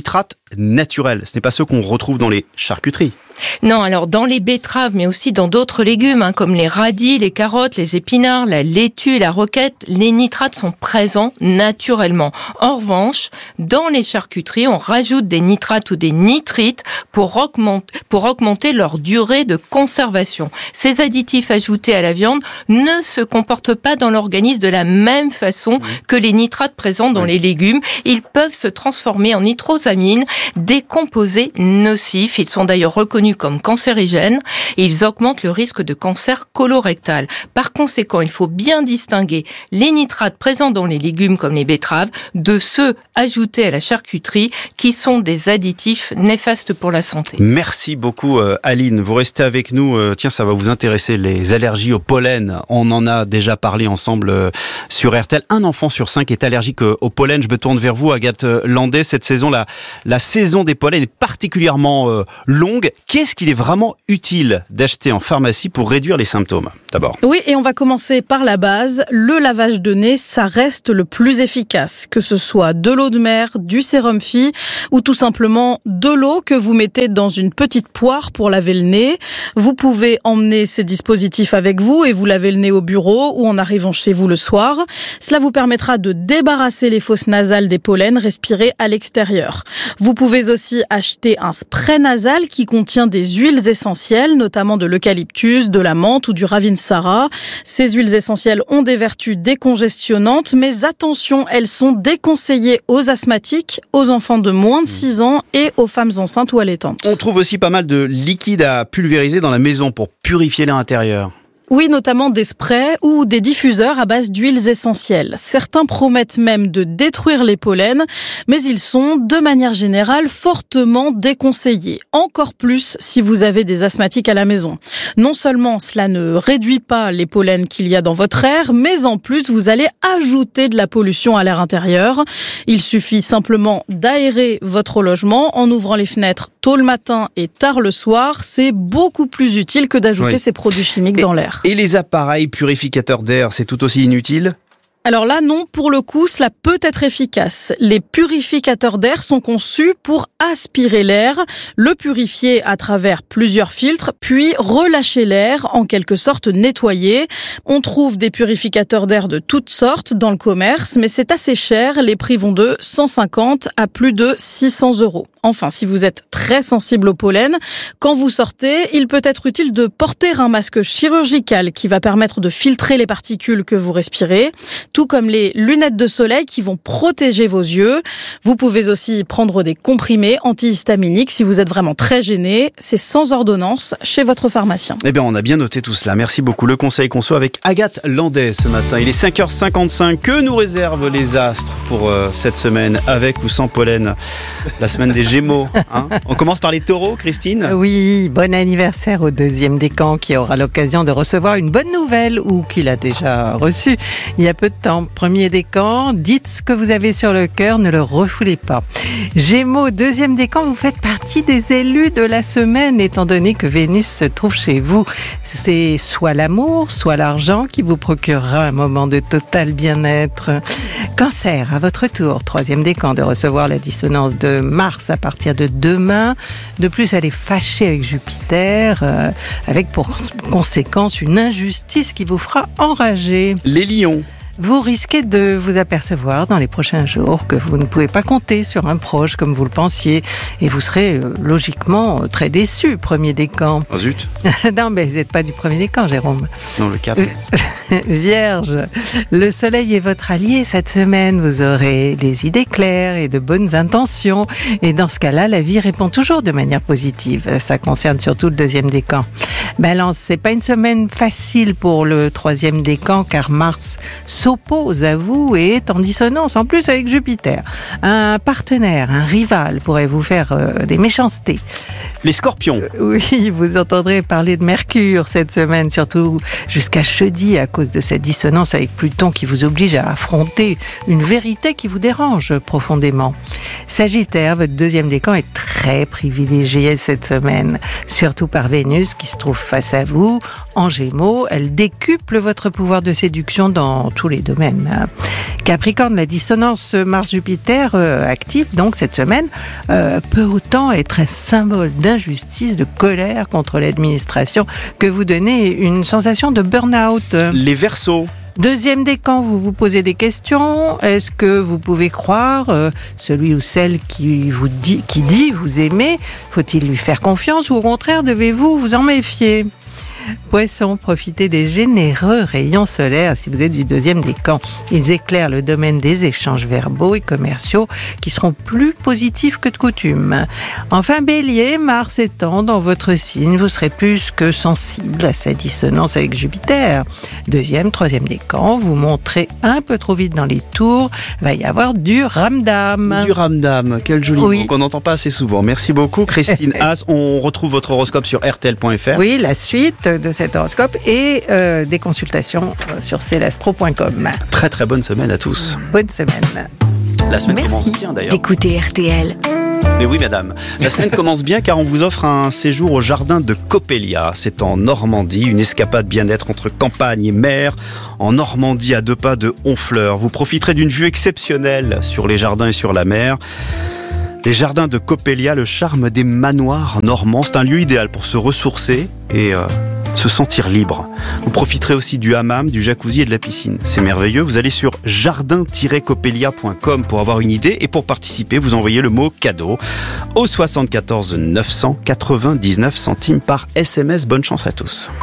naturels. Ce n'est pas ceux qu'on retrouve dans les charcuteries. Non, alors dans les betteraves, mais aussi dans d'autres légumes, hein, comme les radis, les carottes, les épinards, la laitue et la roquette, les nitrates sont présents naturellement. En revanche, dans les charcuteries, on rajoute des nitrates ou des nitrites pour augmenter, pour augmenter leur durée de conservation. Ces additifs ajoutés à la viande ne se comportent pas dans l'organisme de la même façon que les nitrates présents dans les légumes. Ils peuvent se transformer en nitrosamines, des composés nocifs. Ils sont d'ailleurs reconnus comme cancérigènes et ils augmentent le risque de cancer colorectal. Par conséquent, il faut bien distinguer les nitrates présents dans les légumes comme les betteraves de ceux ajoutés à la charcuterie qui sont des additifs néfastes pour la santé. Merci beaucoup euh, Aline, vous restez avec nous. Euh, tiens, ça va vous intéresser, les allergies au pollen. On en a déjà parlé ensemble euh, sur R T L. Un enfant sur cinq est allergique euh, au pollen. Je me tourne vers vous, Agathe Landais. Cette saison, la, la saison des pollens est particulièrement euh, longue. Qu'est-ce qu'il est vraiment utile d'acheter en pharmacie pour réduire les symptômes, d'abord? Oui, et on va commencer par la base. Le lavage de nez, ça reste le plus efficace. Que ce soit de l'eau de mer, du sérum Phi ou tout simplement de l'eau que vous mettez dans une petite poire pour laver le nez. Vous pouvez emmener ces dispositifs avec vous et vous lavez le nez au bureau ou en arrivant chez vous le soir. Cela vous permettra de débarrasser les fosses nasales des pollens respirés à l'extérieur. Vous pouvez aussi acheter un spray nasal qui contient des huiles essentielles, notamment de l'eucalyptus, de la menthe ou du ravinsara. Ces huiles essentielles ont des vertus décongestionnantes, mais attention, elles sont déconseillées aux asthmatiques, aux enfants de moins de six ans et aux femmes enceintes ou allaitantes. On trouve aussi pas mal de liquide à pulvériser dans la maison pour purifier l'air intérieur. Oui, notamment des sprays ou des diffuseurs à base d'huiles essentielles. Certains promettent même de détruire les pollens, mais ils sont, de manière générale, fortement déconseillés. Encore plus si vous avez des asthmatiques à la maison. Non seulement cela ne réduit pas les pollens qu'il y a dans votre air, mais en plus vous allez ajouter de la pollution à l'air intérieur. Il suffit simplement d'aérer votre logement en ouvrant les fenêtres tôt le matin et tard le soir. C'est beaucoup plus utile que d'ajouter oui. ces produits chimiques et, dans l'air. Et les appareils purificateurs d'air, c'est tout aussi inutile ? Alors là, non, pour le coup, cela peut être efficace. Les purificateurs d'air sont conçus pour aspirer l'air, le purifier à travers plusieurs filtres, puis relâcher l'air, en quelque sorte nettoyer. On trouve des purificateurs d'air de toutes sortes dans le commerce, mais c'est assez cher. Les prix vont de cent cinquante à plus de six cents euros. Enfin, si vous êtes très sensible au pollen, quand vous sortez, il peut être utile de porter un masque chirurgical qui va permettre de filtrer les particules que vous respirez, tout comme les lunettes de soleil qui vont protéger vos yeux. Vous pouvez aussi prendre des comprimés antihistaminiques si vous êtes vraiment très gêné. C'est sans ordonnance chez votre pharmacien. Eh bien, on a bien noté tout cela. Merci beaucoup. Le conseil qu'on soit avec Agathe Landais ce matin. Il est cinq heures cinquante-cinq. Que nous réservent les astres pour euh, cette semaine, avec ou sans pollen? La semaine des Gémeaux. Hein, on commence par les taureaux, Christine. Oui, bon anniversaire au deuxième décan qui aura l'occasion de recevoir une bonne nouvelle ou qu'il a déjà reçue il y a peu de temps. Premier décan, dites ce que vous avez sur le cœur, ne le refoulez pas. Gémeaux, deuxième décan, vous faites partie des élus de la semaine étant donné que Vénus se trouve chez vous. C'est soit l'amour, soit l'argent qui vous procurera un moment de total bien-être. Cancer, à votre tour, troisième décan, de recevoir la dissonance de Mars à partir de demain. De plus, elle est fâchée avec Jupiter, euh, avec pour conséquence une injustice qui vous fera enrager. Les lions. Vous risquez de vous apercevoir dans les prochains jours que vous ne pouvez pas compter sur un proche comme vous le pensiez et vous serez euh, logiquement très déçu, premier décan. Oh zut. Non, mais vous n'êtes pas du premier décan, Jérôme. Non, le quatre. Vierge, le soleil est votre allié cette semaine. Vous aurez des idées claires et de bonnes intentions. Et dans ce cas-là, la vie répond toujours de manière positive. Ça concerne surtout le deuxième décan. Balance, c'est pas une semaine facile pour le troisième décan car Mars s'oppose à vous et est en dissonance en plus avec Jupiter. Un partenaire, un rival pourrait vous faire euh, des méchancetés. Les scorpions. Euh, oui, vous entendrez parler de Mercure cette semaine, surtout jusqu'à jeudi à cause de cette dissonance avec Pluton qui vous oblige à affronter une vérité qui vous dérange profondément. Sagittaire, votre deuxième décan est très privilégié cette semaine, surtout par Vénus qui se trouve face à vous. En Gémeaux, elle décuple votre pouvoir de séduction dans tous les domaines. Capricorne, la dissonance Mars-Jupiter euh, active donc cette semaine euh, peut autant être un symbole d'injustice, de colère contre l'administration que vous donnez une sensation de burn-out. Les Verseaux. Deuxième décan, vous vous posez des questions. Est-ce que vous pouvez croire euh, celui ou celle qui vous dit, qui dit vous aimer? Faut-il lui faire confiance ou au contraire devez-vous vous en méfier? Poissons, profitez des généreux rayons solaires si vous êtes du deuxième décan. Ils éclairent le domaine des échanges verbaux et commerciaux qui seront plus positifs que de coutume. Enfin, Bélier, Mars étant dans votre signe, vous serez plus que sensible à sa dissonance avec Jupiter. Deuxième, troisième décan, vous montrez un peu trop vite dans les tours, va y avoir du ramdam. Du ramdam, quel joli oui. mot qu'on n'entend pas assez souvent. Merci beaucoup Christine Haas. On retrouve votre horoscope sur R T L point F R. Oui, la suite de cet horoscope et euh, des consultations sur celastro point com. Très très bonne semaine à tous. Bonne semaine. La semaine Merci commence bien d'ailleurs. d'écouter R T L. Mais oui madame, la semaine commence bien car on vous offre un séjour au jardin de Coppelia. C'est en Normandie, une escapade bien-être entre campagne et mer. En Normandie, à deux pas de Honfleur. Vous profiterez d'une vue exceptionnelle sur les jardins et sur la mer. Les jardins de Coppelia, le charme des manoirs normands, c'est un lieu idéal pour se ressourcer et euh, se sentir libre. Vous profiterez aussi du hammam, du jacuzzi et de la piscine. C'est merveilleux. Vous allez sur jardin tiret coppelia point com pour avoir une idée et pour participer, vous envoyez le mot cadeau au soixante-quatorze neuf cent quatre-vingt-dix-neuf centimes par S M S. Bonne chance à tous.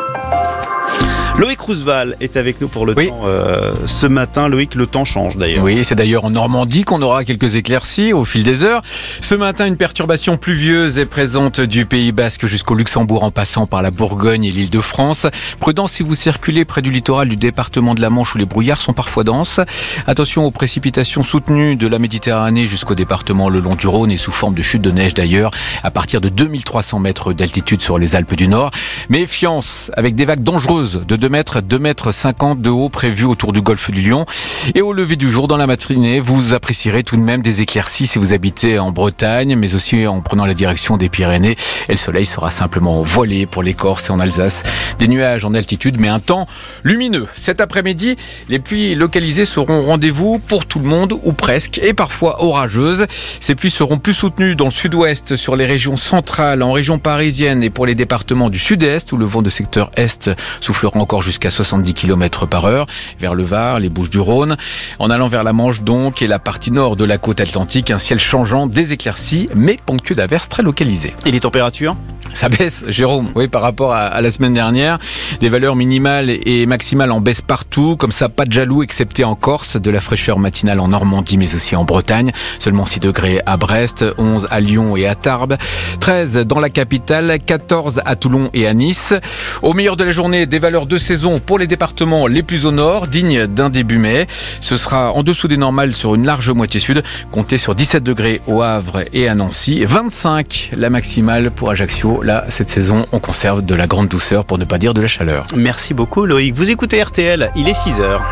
Loïc Roosevelt est avec nous pour le oui. temps euh, ce matin. Loïc, le temps change d'ailleurs. Oui, c'est d'ailleurs en Normandie qu'on aura quelques éclaircies au fil des heures. Ce matin, une perturbation pluvieuse est présente du Pays Basque jusqu'au Luxembourg en passant par la Bourgogne et l'Île-de-France. Prudence si vous circulez près du littoral du département de la Manche où les brouillards sont parfois denses. Attention aux précipitations soutenues de la Méditerranée jusqu'au département le long du Rhône et sous forme de chute de neige d'ailleurs à partir de deux mille trois cents mètres d'altitude sur les Alpes du Nord. Méfiance avec des vagues dangereuses de deux mètres, deux mètres cinquante de haut prévu autour du golfe du Lion. Et au lever du jour, dans la matinée, vous apprécierez tout de même des éclaircies si vous habitez en Bretagne, mais aussi en prenant la direction des Pyrénées. Et le soleil sera simplement voilé pour les Corses et en Alsace. Des nuages en altitude, mais un temps lumineux. Cet après-midi, les pluies localisées seront au rendez-vous pour tout le monde, ou presque, et parfois orageuses. Ces pluies seront plus soutenues dans le sud-ouest, sur les régions centrales, en région parisienne et pour les départements du sud-est, où le vent de secteur est soufflera encore jusqu'à soixante-dix kilomètres par heure, vers le Var, les Bouches-du-Rhône. En allant vers la Manche donc, et la partie nord de la côte atlantique, un ciel changeant, des éclaircies, mais ponctué d'averses très localisées. Et les températures ? Ça baisse, Jérôme, oui, par rapport à, à la semaine dernière. Des valeurs minimales et maximales en baisse partout. Comme ça, pas de jaloux, excepté en Corse. De la fraîcheur matinale en Normandie, mais aussi en Bretagne. Seulement six degrés à Brest, onze à Lyon et à Tarbes, treize dans la capitale, quatorze à Toulon et à Nice. Au meilleur de la journée, des valeurs de saison pour les départements les plus au nord, dignes d'un début mai. Ce sera en dessous des normales sur une large moitié sud. Comptez sur dix-sept degrés au Havre et à Nancy. vingt-cinq la maximale pour Ajaccio. Là, cette saison, on conserve de la grande douceur, pour ne pas dire de la chaleur. Merci beaucoup Loïc. Vous écoutez R T L, il est six heures.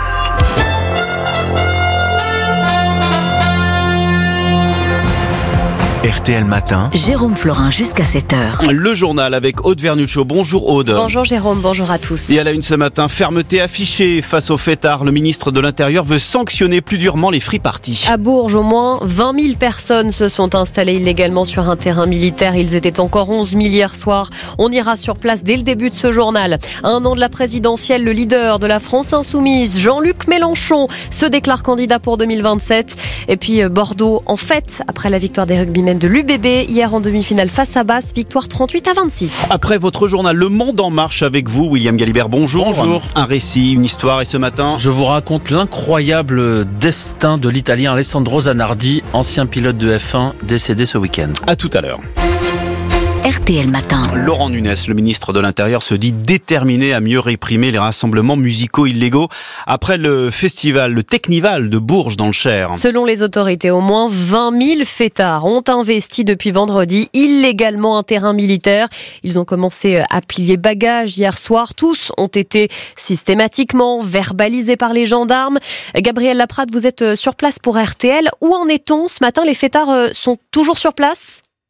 R T L Matin. Jérôme Florin jusqu'à sept heures. Le journal avec Aude Vernuccio. Bonjour Aude. Bonjour Jérôme, bonjour à tous. Et à la une ce matin, fermeté affichée face aux fêtards. Le ministre de l'Intérieur veut sanctionner plus durement les free-parties. À Bourges, au moins vingt mille personnes se sont installées illégalement sur un terrain militaire. Ils étaient encore onze mille hier soir. On ira sur place dès le début de ce journal. À un an de la présidentielle, le leader de la France Insoumise, Jean-Luc Mélenchon, se déclare candidat pour deux mille vingt-sept. Et puis Bordeaux en fête après la victoire des rugbymen de l'U B B hier en demi-finale face à Basse, victoire trente-huit à vingt-six. Après votre journal Le Monde en marche avec vous, William Galibert, bonjour. Bonjour. Un récit, une histoire et ce matin, je vous raconte l'incroyable destin de l'Italien Alessandro Zanardi, ancien pilote de F un, décédé ce week-end. À tout à l'heure. R T L Matin. Laurent Nunez, le ministre de l'Intérieur, se dit déterminé à mieux réprimer les rassemblements musicaux illégaux après le festival, le Technival de Bourges dans le Cher. Selon les autorités, au moins vingt mille fêtards ont investi depuis vendredi illégalement un terrain militaire. Ils ont commencé à plier bagages hier soir. Tous ont été systématiquement verbalisés par les gendarmes. Gabriel Laprade, vous êtes sur place pour R T L. Où en est-on ce matin? Les fêtards sont toujours sur place ?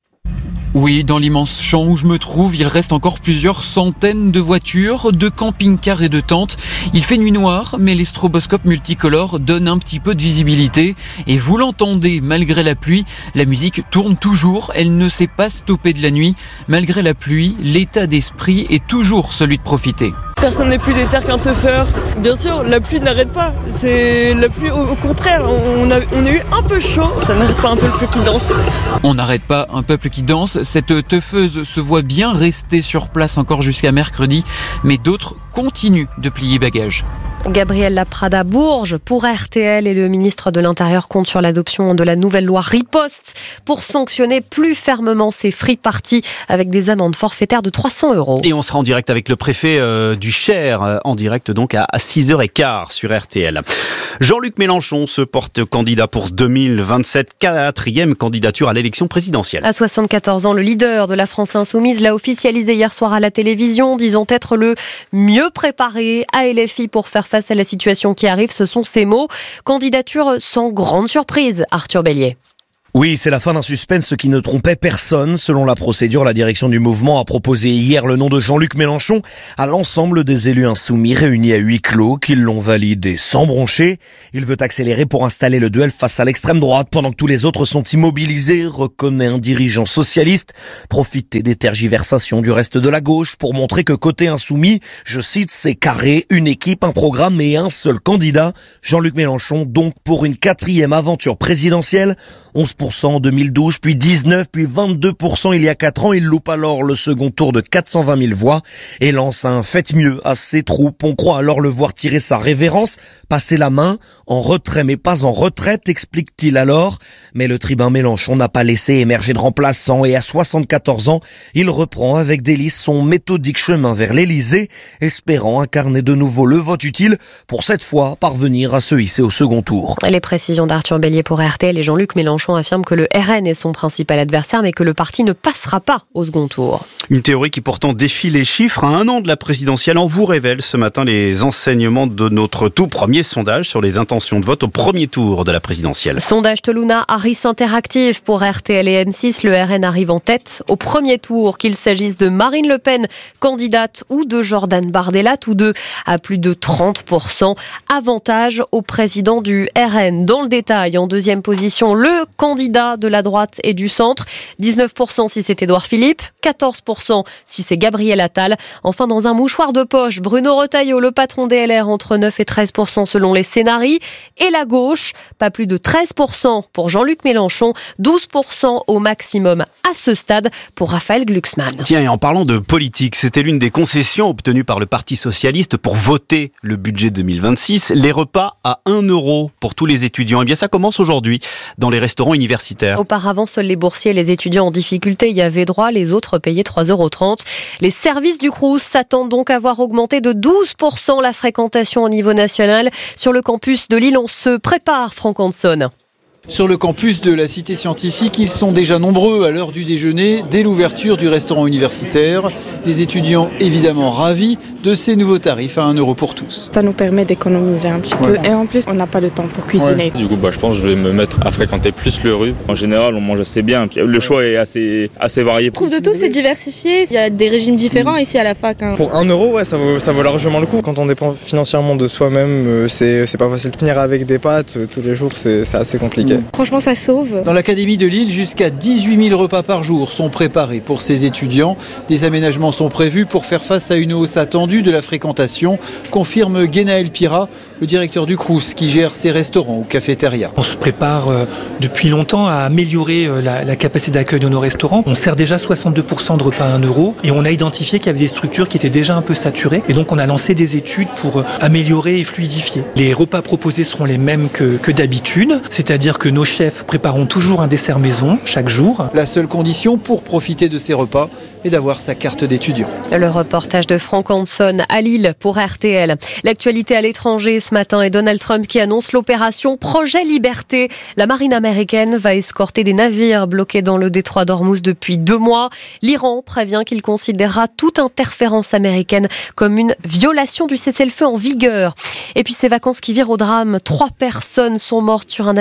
Oui, dans l'immense champ où je me trouve, il reste encore plusieurs centaines de voitures, de camping-cars et de tentes. Il fait nuit noire, mais les stroboscopes multicolores donnent un petit peu de visibilité. Et vous l'entendez, malgré la pluie, la musique tourne toujours, elle ne s'est pas stoppée de la nuit. Malgré la pluie, l'état d'esprit est toujours celui de profiter. Personne n'est plus déter qu'un teufeur. Bien sûr, la pluie n'arrête pas. C'est la pluie, au, au contraire, on a, on a eu un peu chaud. Ça n'arrête pas un peuple qui danse. On n'arrête pas un peuple qui danse. Cette teufeuse se voit bien rester sur place encore jusqu'à mercredi, mais d'autres continuent de plier bagages. Gabriel Laprada Bourges pour R T L et le ministre de l'Intérieur compte sur l'adoption de la nouvelle loi Riposte pour sanctionner plus fermement ces free parties avec des amendes forfaitaires de trois cents euros. Et on sera en direct avec le préfet euh, du Cher, euh, en direct donc à, à six heures quinze sur R T L. Jean-Luc Mélenchon se porte candidat pour deux mille vingt-sept, quatrième candidature à l'élection présidentielle. À soixante-quatorze ans, le leader de la France Insoumise l'a officialisé hier soir à la télévision, disant être le mieux préparé à L F I pour faire face à la situation qui arrive. Ce sont ses mots. Candidature sans grande surprise, Arthur Bélier. Oui, c'est la fin d'un suspense qui ne trompait personne. Selon la procédure, la direction du mouvement a proposé hier le nom de Jean-Luc Mélenchon à l'ensemble des élus insoumis réunis à huis clos, qui l'ont validé sans broncher. Il veut accélérer pour installer le duel face à l'extrême droite pendant que tous les autres sont immobilisés, reconnaît un dirigeant socialiste. Profiter des tergiversations du reste de la gauche pour montrer que côté insoumis, je cite, c'est carré, une équipe, un programme et un seul candidat. Jean-Luc Mélenchon, donc pour une quatrième aventure présidentielle. onze pour cent en deux mille douze, puis dix-neuf, puis vingt-deux pour cent il y a quatre ans. Il loupe alors le second tour de quatre cent vingt mille voix et lance un « faites mieux » à ses troupes. On croit alors le voir tirer sa révérence, passer la main, en retrait mais pas en retraite, explique-t-il alors. Mais le tribun Mélenchon n'a pas laissé émerger de remplaçant et à soixante-quatorze ans, il reprend avec délice son méthodique chemin vers l'Élysée, espérant incarner de nouveau le vote utile pour cette fois parvenir à se hisser au second tour. Les précisions d'Arthur Bélier pour R T L et Jean-Luc Mélenchon affirment que le R N est son principal adversaire, mais que le parti ne passera pas au second tour. Une théorie qui pourtant défie les chiffres. À un an de la présidentielle, on vous révèle ce matin les enseignements de notre tout premier sondage sur les intentions de vote au premier tour de la présidentielle. Sondage Toluna Harris Interactive pour R T L et M six. Le R N arrive en tête au premier tour, qu'il s'agisse de Marine Le Pen, candidate, ou de Jordan Bardella, tous deux à plus de trente pour cent. Avantage au président du R N. Dans le détail, en deuxième position, le candidat de la droite et du centre, dix-neuf pour cent si c'est Édouard Philippe, quatorze pour cent si c'est Gabriel Attal. Enfin, dans un mouchoir de poche, Bruno Retailleau, le patron des L R, entre neuf et treize pour cent selon les scénarios. Et la gauche, pas plus de treize pour cent pour Jean-Luc Mélenchon, douze pour cent au maximum à ce stade pour Raphaël Glucksmann. Tiens, et en parlant de politique, c'était l'une des concessions obtenues par le Parti Socialiste pour voter le budget deux mille vingt-six, les repas à un euro pour tous les étudiants. Eh bien, ça commence aujourd'hui dans les restaurants universitaires. Auparavant, seuls les boursiers et les étudiants en difficulté y avaient droit, les autres payaient trois euros trente. Les services du Crous s'attendent donc à voir augmenter de douze pour cent la fréquentation au niveau national. Sur le campus de Lille, on se prépare, Franck Hanson. Sur le campus de la Cité Scientifique, ils sont déjà nombreux à l'heure du déjeuner, dès l'ouverture du restaurant universitaire. Des étudiants évidemment ravis de ces nouveaux tarifs à un euro pour tous. Ça nous permet d'économiser un petit ouais. peu et en plus on n'a pas le temps pour cuisiner. Ouais. Du coup bah, je pense que je vais me mettre à fréquenter plus le rue. En général on mange assez bien, le choix est assez, assez varié. Je trouve de tout, c'est diversifié, il y a des régimes différents mmh. ici à la fac. Hein. Pour un euro, ouais, ça vaut, ça vaut largement le coup. Quand on dépend financièrement de soi-même, c'est, c'est pas facile de tenir avec des pâtes tous les jours, c'est, c'est assez compliqué. Mmh. Franchement ça sauve. Dans l'académie de Lille, jusqu'à dix-huit mille repas par jour sont préparés pour ces étudiants. Des aménagements sont prévus pour faire face à une hausse attendue de la fréquentation, confirme Guénaël Pira, le directeur du Crous qui gère ces restaurants ou cafétérias. On se prépare euh, depuis longtemps à améliorer euh, la, la capacité d'accueil de nos restaurants. On sert déjà soixante-deux pour cent de repas à un euro et on a identifié qu'il y avait des structures qui étaient déjà un peu saturées et donc on a lancé des études pour euh, améliorer et fluidifier. Les repas proposés seront les mêmes que, que d'habitude, c'est-à-dire que nos chefs prépareront toujours un dessert maison chaque jour. La seule condition pour profiter de ces repas est d'avoir sa carte d'étudiant. Le reportage de Franck Hanson à Lille pour R T L. L'actualité à l'étranger ce matin est Donald Trump qui annonce l'opération Projet Liberté. La marine américaine va escorter des navires bloqués dans le détroit d'Ormuz depuis deux mois. L'Iran prévient qu'il considérera toute interférence américaine comme une violation du cessez-le-feu en vigueur. Et puis ces vacances qui virent au drame. Trois personnes sont mortes sur un navire de croisière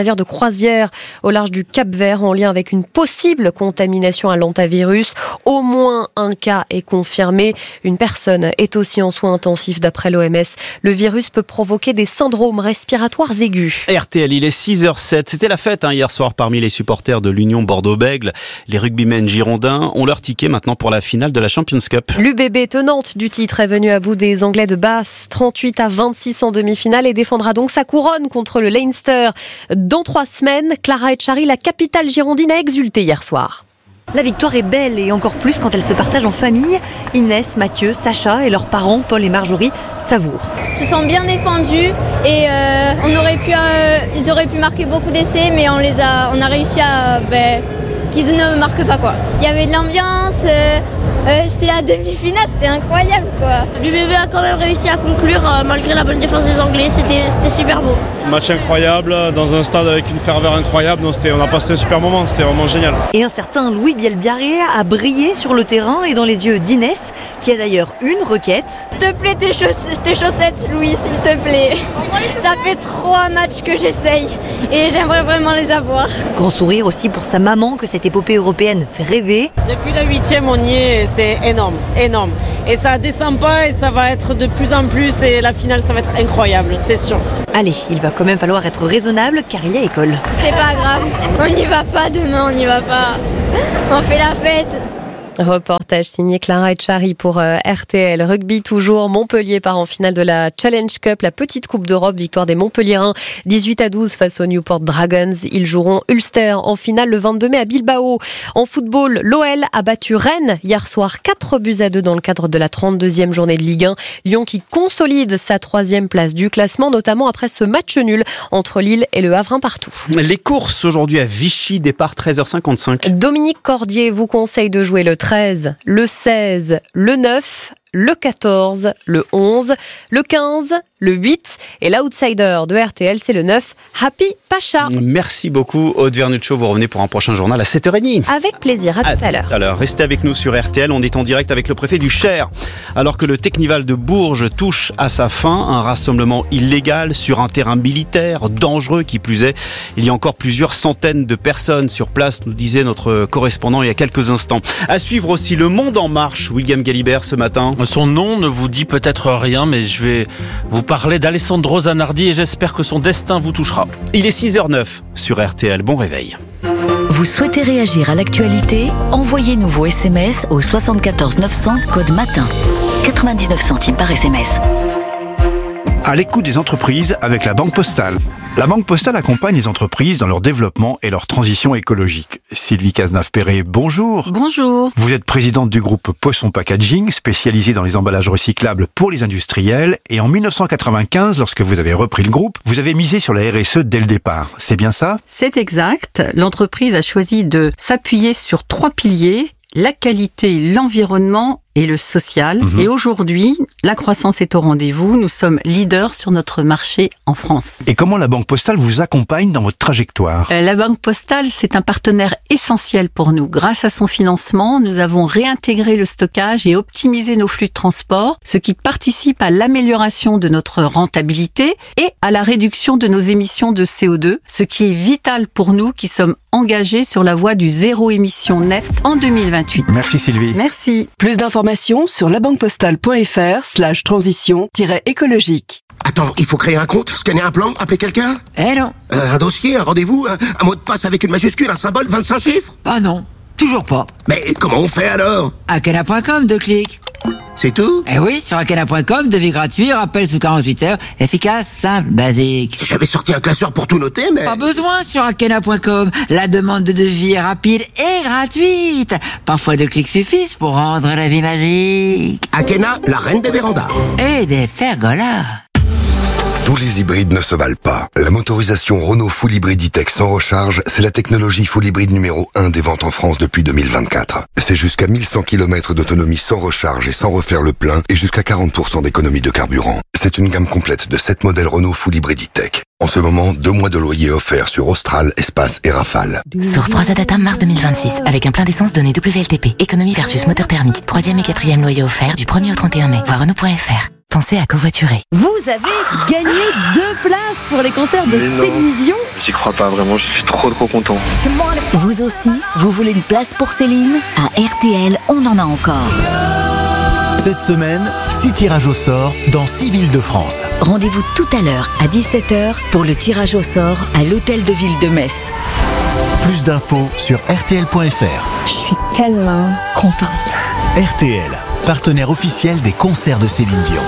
croisière au large du Cap-Vert en lien avec une possible contamination à l'hantavirus. Au moins un cas est confirmé. Une personne est aussi en soins intensifs d'après l'O M S. Le virus peut provoquer des syndromes respiratoires aigus. R T L, il est six heures zéro sept. C'était la fête hein, hier soir parmi les supporters de l'Union Bordeaux-Bègles. Les rugbymen girondins ont leur ticket maintenant pour la finale de la Champions Cup. L'U B B, tenante du titre, est venue à bout des Anglais de Bath, trente-huit à vingt-six en demi-finale, et défendra donc sa couronne contre le Leinster. Dans trois semaines, Clara Etchari, la capitale girondine, a exulté hier soir. La victoire est belle et encore plus quand elle se partage en famille. Inès, Mathieu, Sacha et leurs parents, Paul et Marjorie, savourent. Ils se sont bien défendus et euh, on aurait pu, euh, ils auraient pu marquer beaucoup d'essais, mais on, les a, on a réussi à ben, qu'ils ne marquent pas, quoi. Il y avait de l'ambiance, euh, euh, c'était la demi-finale, c'était incroyable, quoi. L'U B B a quand même réussi à conclure euh, malgré la bonne défense des Anglais, c'était, c'était super beau. Match incroyable, dans un stade avec une ferveur incroyable, donc c'était, on a passé un super moment, c'était vraiment génial. Et un certain Louis Bielbiarré a brillé sur le terrain et dans les yeux d'Inès, qui a d'ailleurs une requête. S'il te plaît, tes, chauss- tes chaussettes, Louis, s'il te plaît. Ça fait trois matchs que j'essaye et j'aimerais vraiment les avoir. Grand sourire aussi pour sa maman, que cette épopée européenne fait rêver. Depuis la huitième, on y est, c'est énorme, énorme. Et ça descend pas et ça va être de plus en plus et la finale, ça va être incroyable, c'est sûr. Allez, il va quand même falloir être raisonnable car il y a école. C'est pas grave, on n'y va pas demain, on n'y va pas. On fait la fête. Reportage signé Clara Etchari pour euh, R T L. Rugby toujours, Montpellier part en finale de la Challenge Cup, la petite Coupe d'Europe, victoire des Montpelliérains dix-huit à douze face aux Newport Dragons. Ils joueront Ulster en finale le vingt-deux mai à Bilbao. En football, l'O L a battu Rennes hier soir quatre buts à deux dans le cadre de la trente-deuxième journée de Ligue un. Lyon qui consolide sa troisième place du classement, notamment après ce match nul entre Lille et le Havre un partout. Les courses aujourd'hui à Vichy, départ treize heures cinquante-cinq. Dominique Cordier vous conseille de jouer le treize, le seize, le neuf, le quatorze, le onze, le quinze, le huit et l'outsider de R T L, c'est le neuf, Happy Pacha. Merci beaucoup Aude Vernuccio, vous revenez pour un prochain journal à sept heures trente. Avec plaisir, à, à tout à l'heure. Tout à l'heure. Restez avec nous sur R T L, on est en direct avec le préfet du Cher. Alors que le Technival de Bourges touche à sa fin, un rassemblement illégal sur un terrain militaire, dangereux qui plus est. Il y a encore plusieurs centaines de personnes sur place, nous disait notre correspondant il y a quelques instants. À suivre aussi Le Monde en marche, William Galibert ce matin. Son nom ne vous dit peut-être rien, mais je vais vous parler d'Alessandro Zanardi et j'espère que son destin vous touchera. Il est six heures neuf sur R T L, bon réveil. Vous souhaitez réagir à l'actualité? Envoyez-nous vos S M S au soixante-quatorze neuf cents, code matin. quatre-vingt-dix-neuf centimes par S M S. À l'écoute des entreprises avec la Banque Postale. La Banque Postale accompagne les entreprises dans leur développement et leur transition écologique. Sylvie Cazenave-Perret, bonjour. Bonjour. Vous êtes présidente du groupe Poisson Packaging, spécialisé dans les emballages recyclables pour les industriels. Et en mille neuf cent quatre-vingt-quinze, lorsque vous avez repris le groupe, vous avez misé sur la R S E dès le départ. C'est bien ça? C'est exact. L'entreprise a choisi de s'appuyer sur trois piliers: la qualité, l'environnement et le social. Mmh. Et aujourd'hui, la croissance est au rendez-vous. Nous sommes leaders sur notre marché en France. Et comment la Banque Postale vous accompagne dans votre trajectoire? La Banque Postale, c'est un partenaire essentiel pour nous. Grâce à son financement, nous avons réintégré le stockage et optimisé nos flux de transport, ce qui participe à l'amélioration de notre rentabilité et à la réduction de nos émissions de C O deux, ce qui est vital pour nous qui sommes engagés sur la voie du zéro émission net en deux mille vingt-huit. Merci Sylvie. Merci. Plus d'informations sur labanquepostale.fr slash transition-écologique. Attends, il faut créer un compte, scanner un plan, appeler quelqu'un? Eh non. Euh, un dossier, un rendez-vous, un, un mot de passe avec une majuscule, un symbole, vingt-cinq chiffres? Ah non, toujours pas. Mais comment on fait alors? Akena point com, deux clics. C'est tout? Eh oui, sur akena point com, devis gratuit, rappel sous quarante-huit heures, efficace, simple, basique. J'avais sorti un classeur pour tout noter, mais... Pas besoin sur akena point com, la demande de devis est rapide et gratuite. Parfois deux clics suffisent pour rendre la vie magique. Akena, la reine des vérandas. Et des pergolas. Tous les hybrides ne se valent pas. La motorisation Renault Full Hybrid E-Tech sans recharge, c'est la technologie full hybride numéro un des ventes en France depuis deux mille vingt-quatre. C'est jusqu'à mille cent kilomètres d'autonomie sans recharge et sans refaire le plein et jusqu'à quarante pour cent d'économie de carburant. C'est une gamme complète de sept modèles Renault Full Hybrid E-Tech. En ce moment, deux mois de loyer offerts sur Austral, Espace et Rafale. Source trois Data mars deux mille vingt-six, avec un plein d'essence donné W L T P. Économie versus moteur thermique. Troisième et quatrième loyer offert du premier au trente et un mai. Voir Renault point F R. Pensez à covoiturer. Vous avez gagné deux places pour les concerts de Céline Dion. J'y crois pas vraiment, je suis trop trop content. Vous aussi, vous voulez une place pour Céline ? À R T L, on en a encore. Cette semaine, six tirages au sort dans six villes de France. Rendez-vous tout à l'heure à dix-sept heures pour le tirage au sort à l'Hôtel de Ville de Metz. Plus d'infos sur R T L point F R. Je suis tellement contente. R T L, partenaire officiel des concerts de Céline Dion.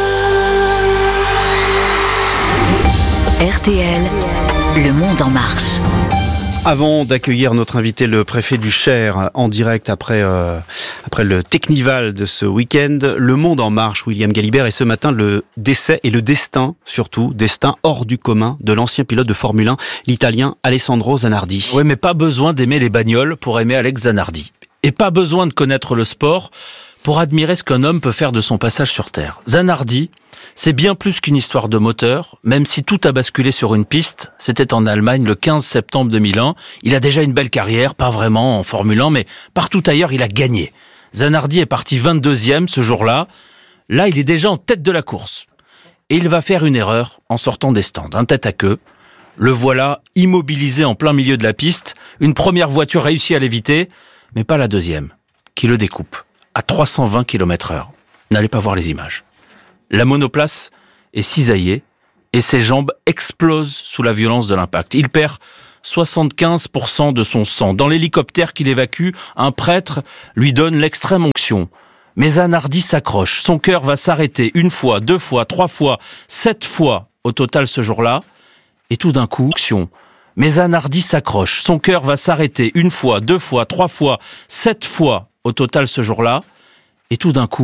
R T L, le monde en marche. Avant d'accueillir notre invité, le préfet du Cher, en direct après euh, après le Technival de ce week-end, le monde en marche, William Galibert, et ce matin, le décès et le destin, surtout, destin hors du commun de l'ancien pilote de Formule un, l'Italien Alessandro Zanardi. Oui, mais pas besoin d'aimer les bagnoles pour aimer Alex Zanardi. Et pas besoin de connaître le sport pour admirer ce qu'un homme peut faire de son passage sur Terre. Zanardi, c'est bien plus qu'une histoire de moteur, même si tout a basculé sur une piste. C'était en Allemagne le quinze septembre deux mille un. Il a déjà une belle carrière, pas vraiment en Formule un, mais partout ailleurs, il a gagné. Zanardi est parti vingt-deuxième ce jour-là. Là, il est déjà en tête de la course. Et il va faire une erreur en sortant des stands, un tête à queue. Le voilà immobilisé en plein milieu de la piste. Une première voiture réussit à l'éviter, mais pas la deuxième, qui le découpe à trois cent vingt kilomètres heure. N'allez pas voir les images. La monoplace est cisaillée et ses jambes explosent sous la violence de l'impact. Il perd soixante-quinze pour cent de son sang. Dans l'hélicoptère qu'il évacue, un prêtre lui donne l'extrême onction. Mais Zanardi s'accroche. Son cœur va s'arrêter une fois, deux fois, trois fois, sept fois au total ce jour-là. Et tout d'un coup, onction. Mais Zanardi s'accroche. Son cœur va s'arrêter une fois, deux fois, trois fois, sept fois au total ce jour-là. Et tout d'un coup,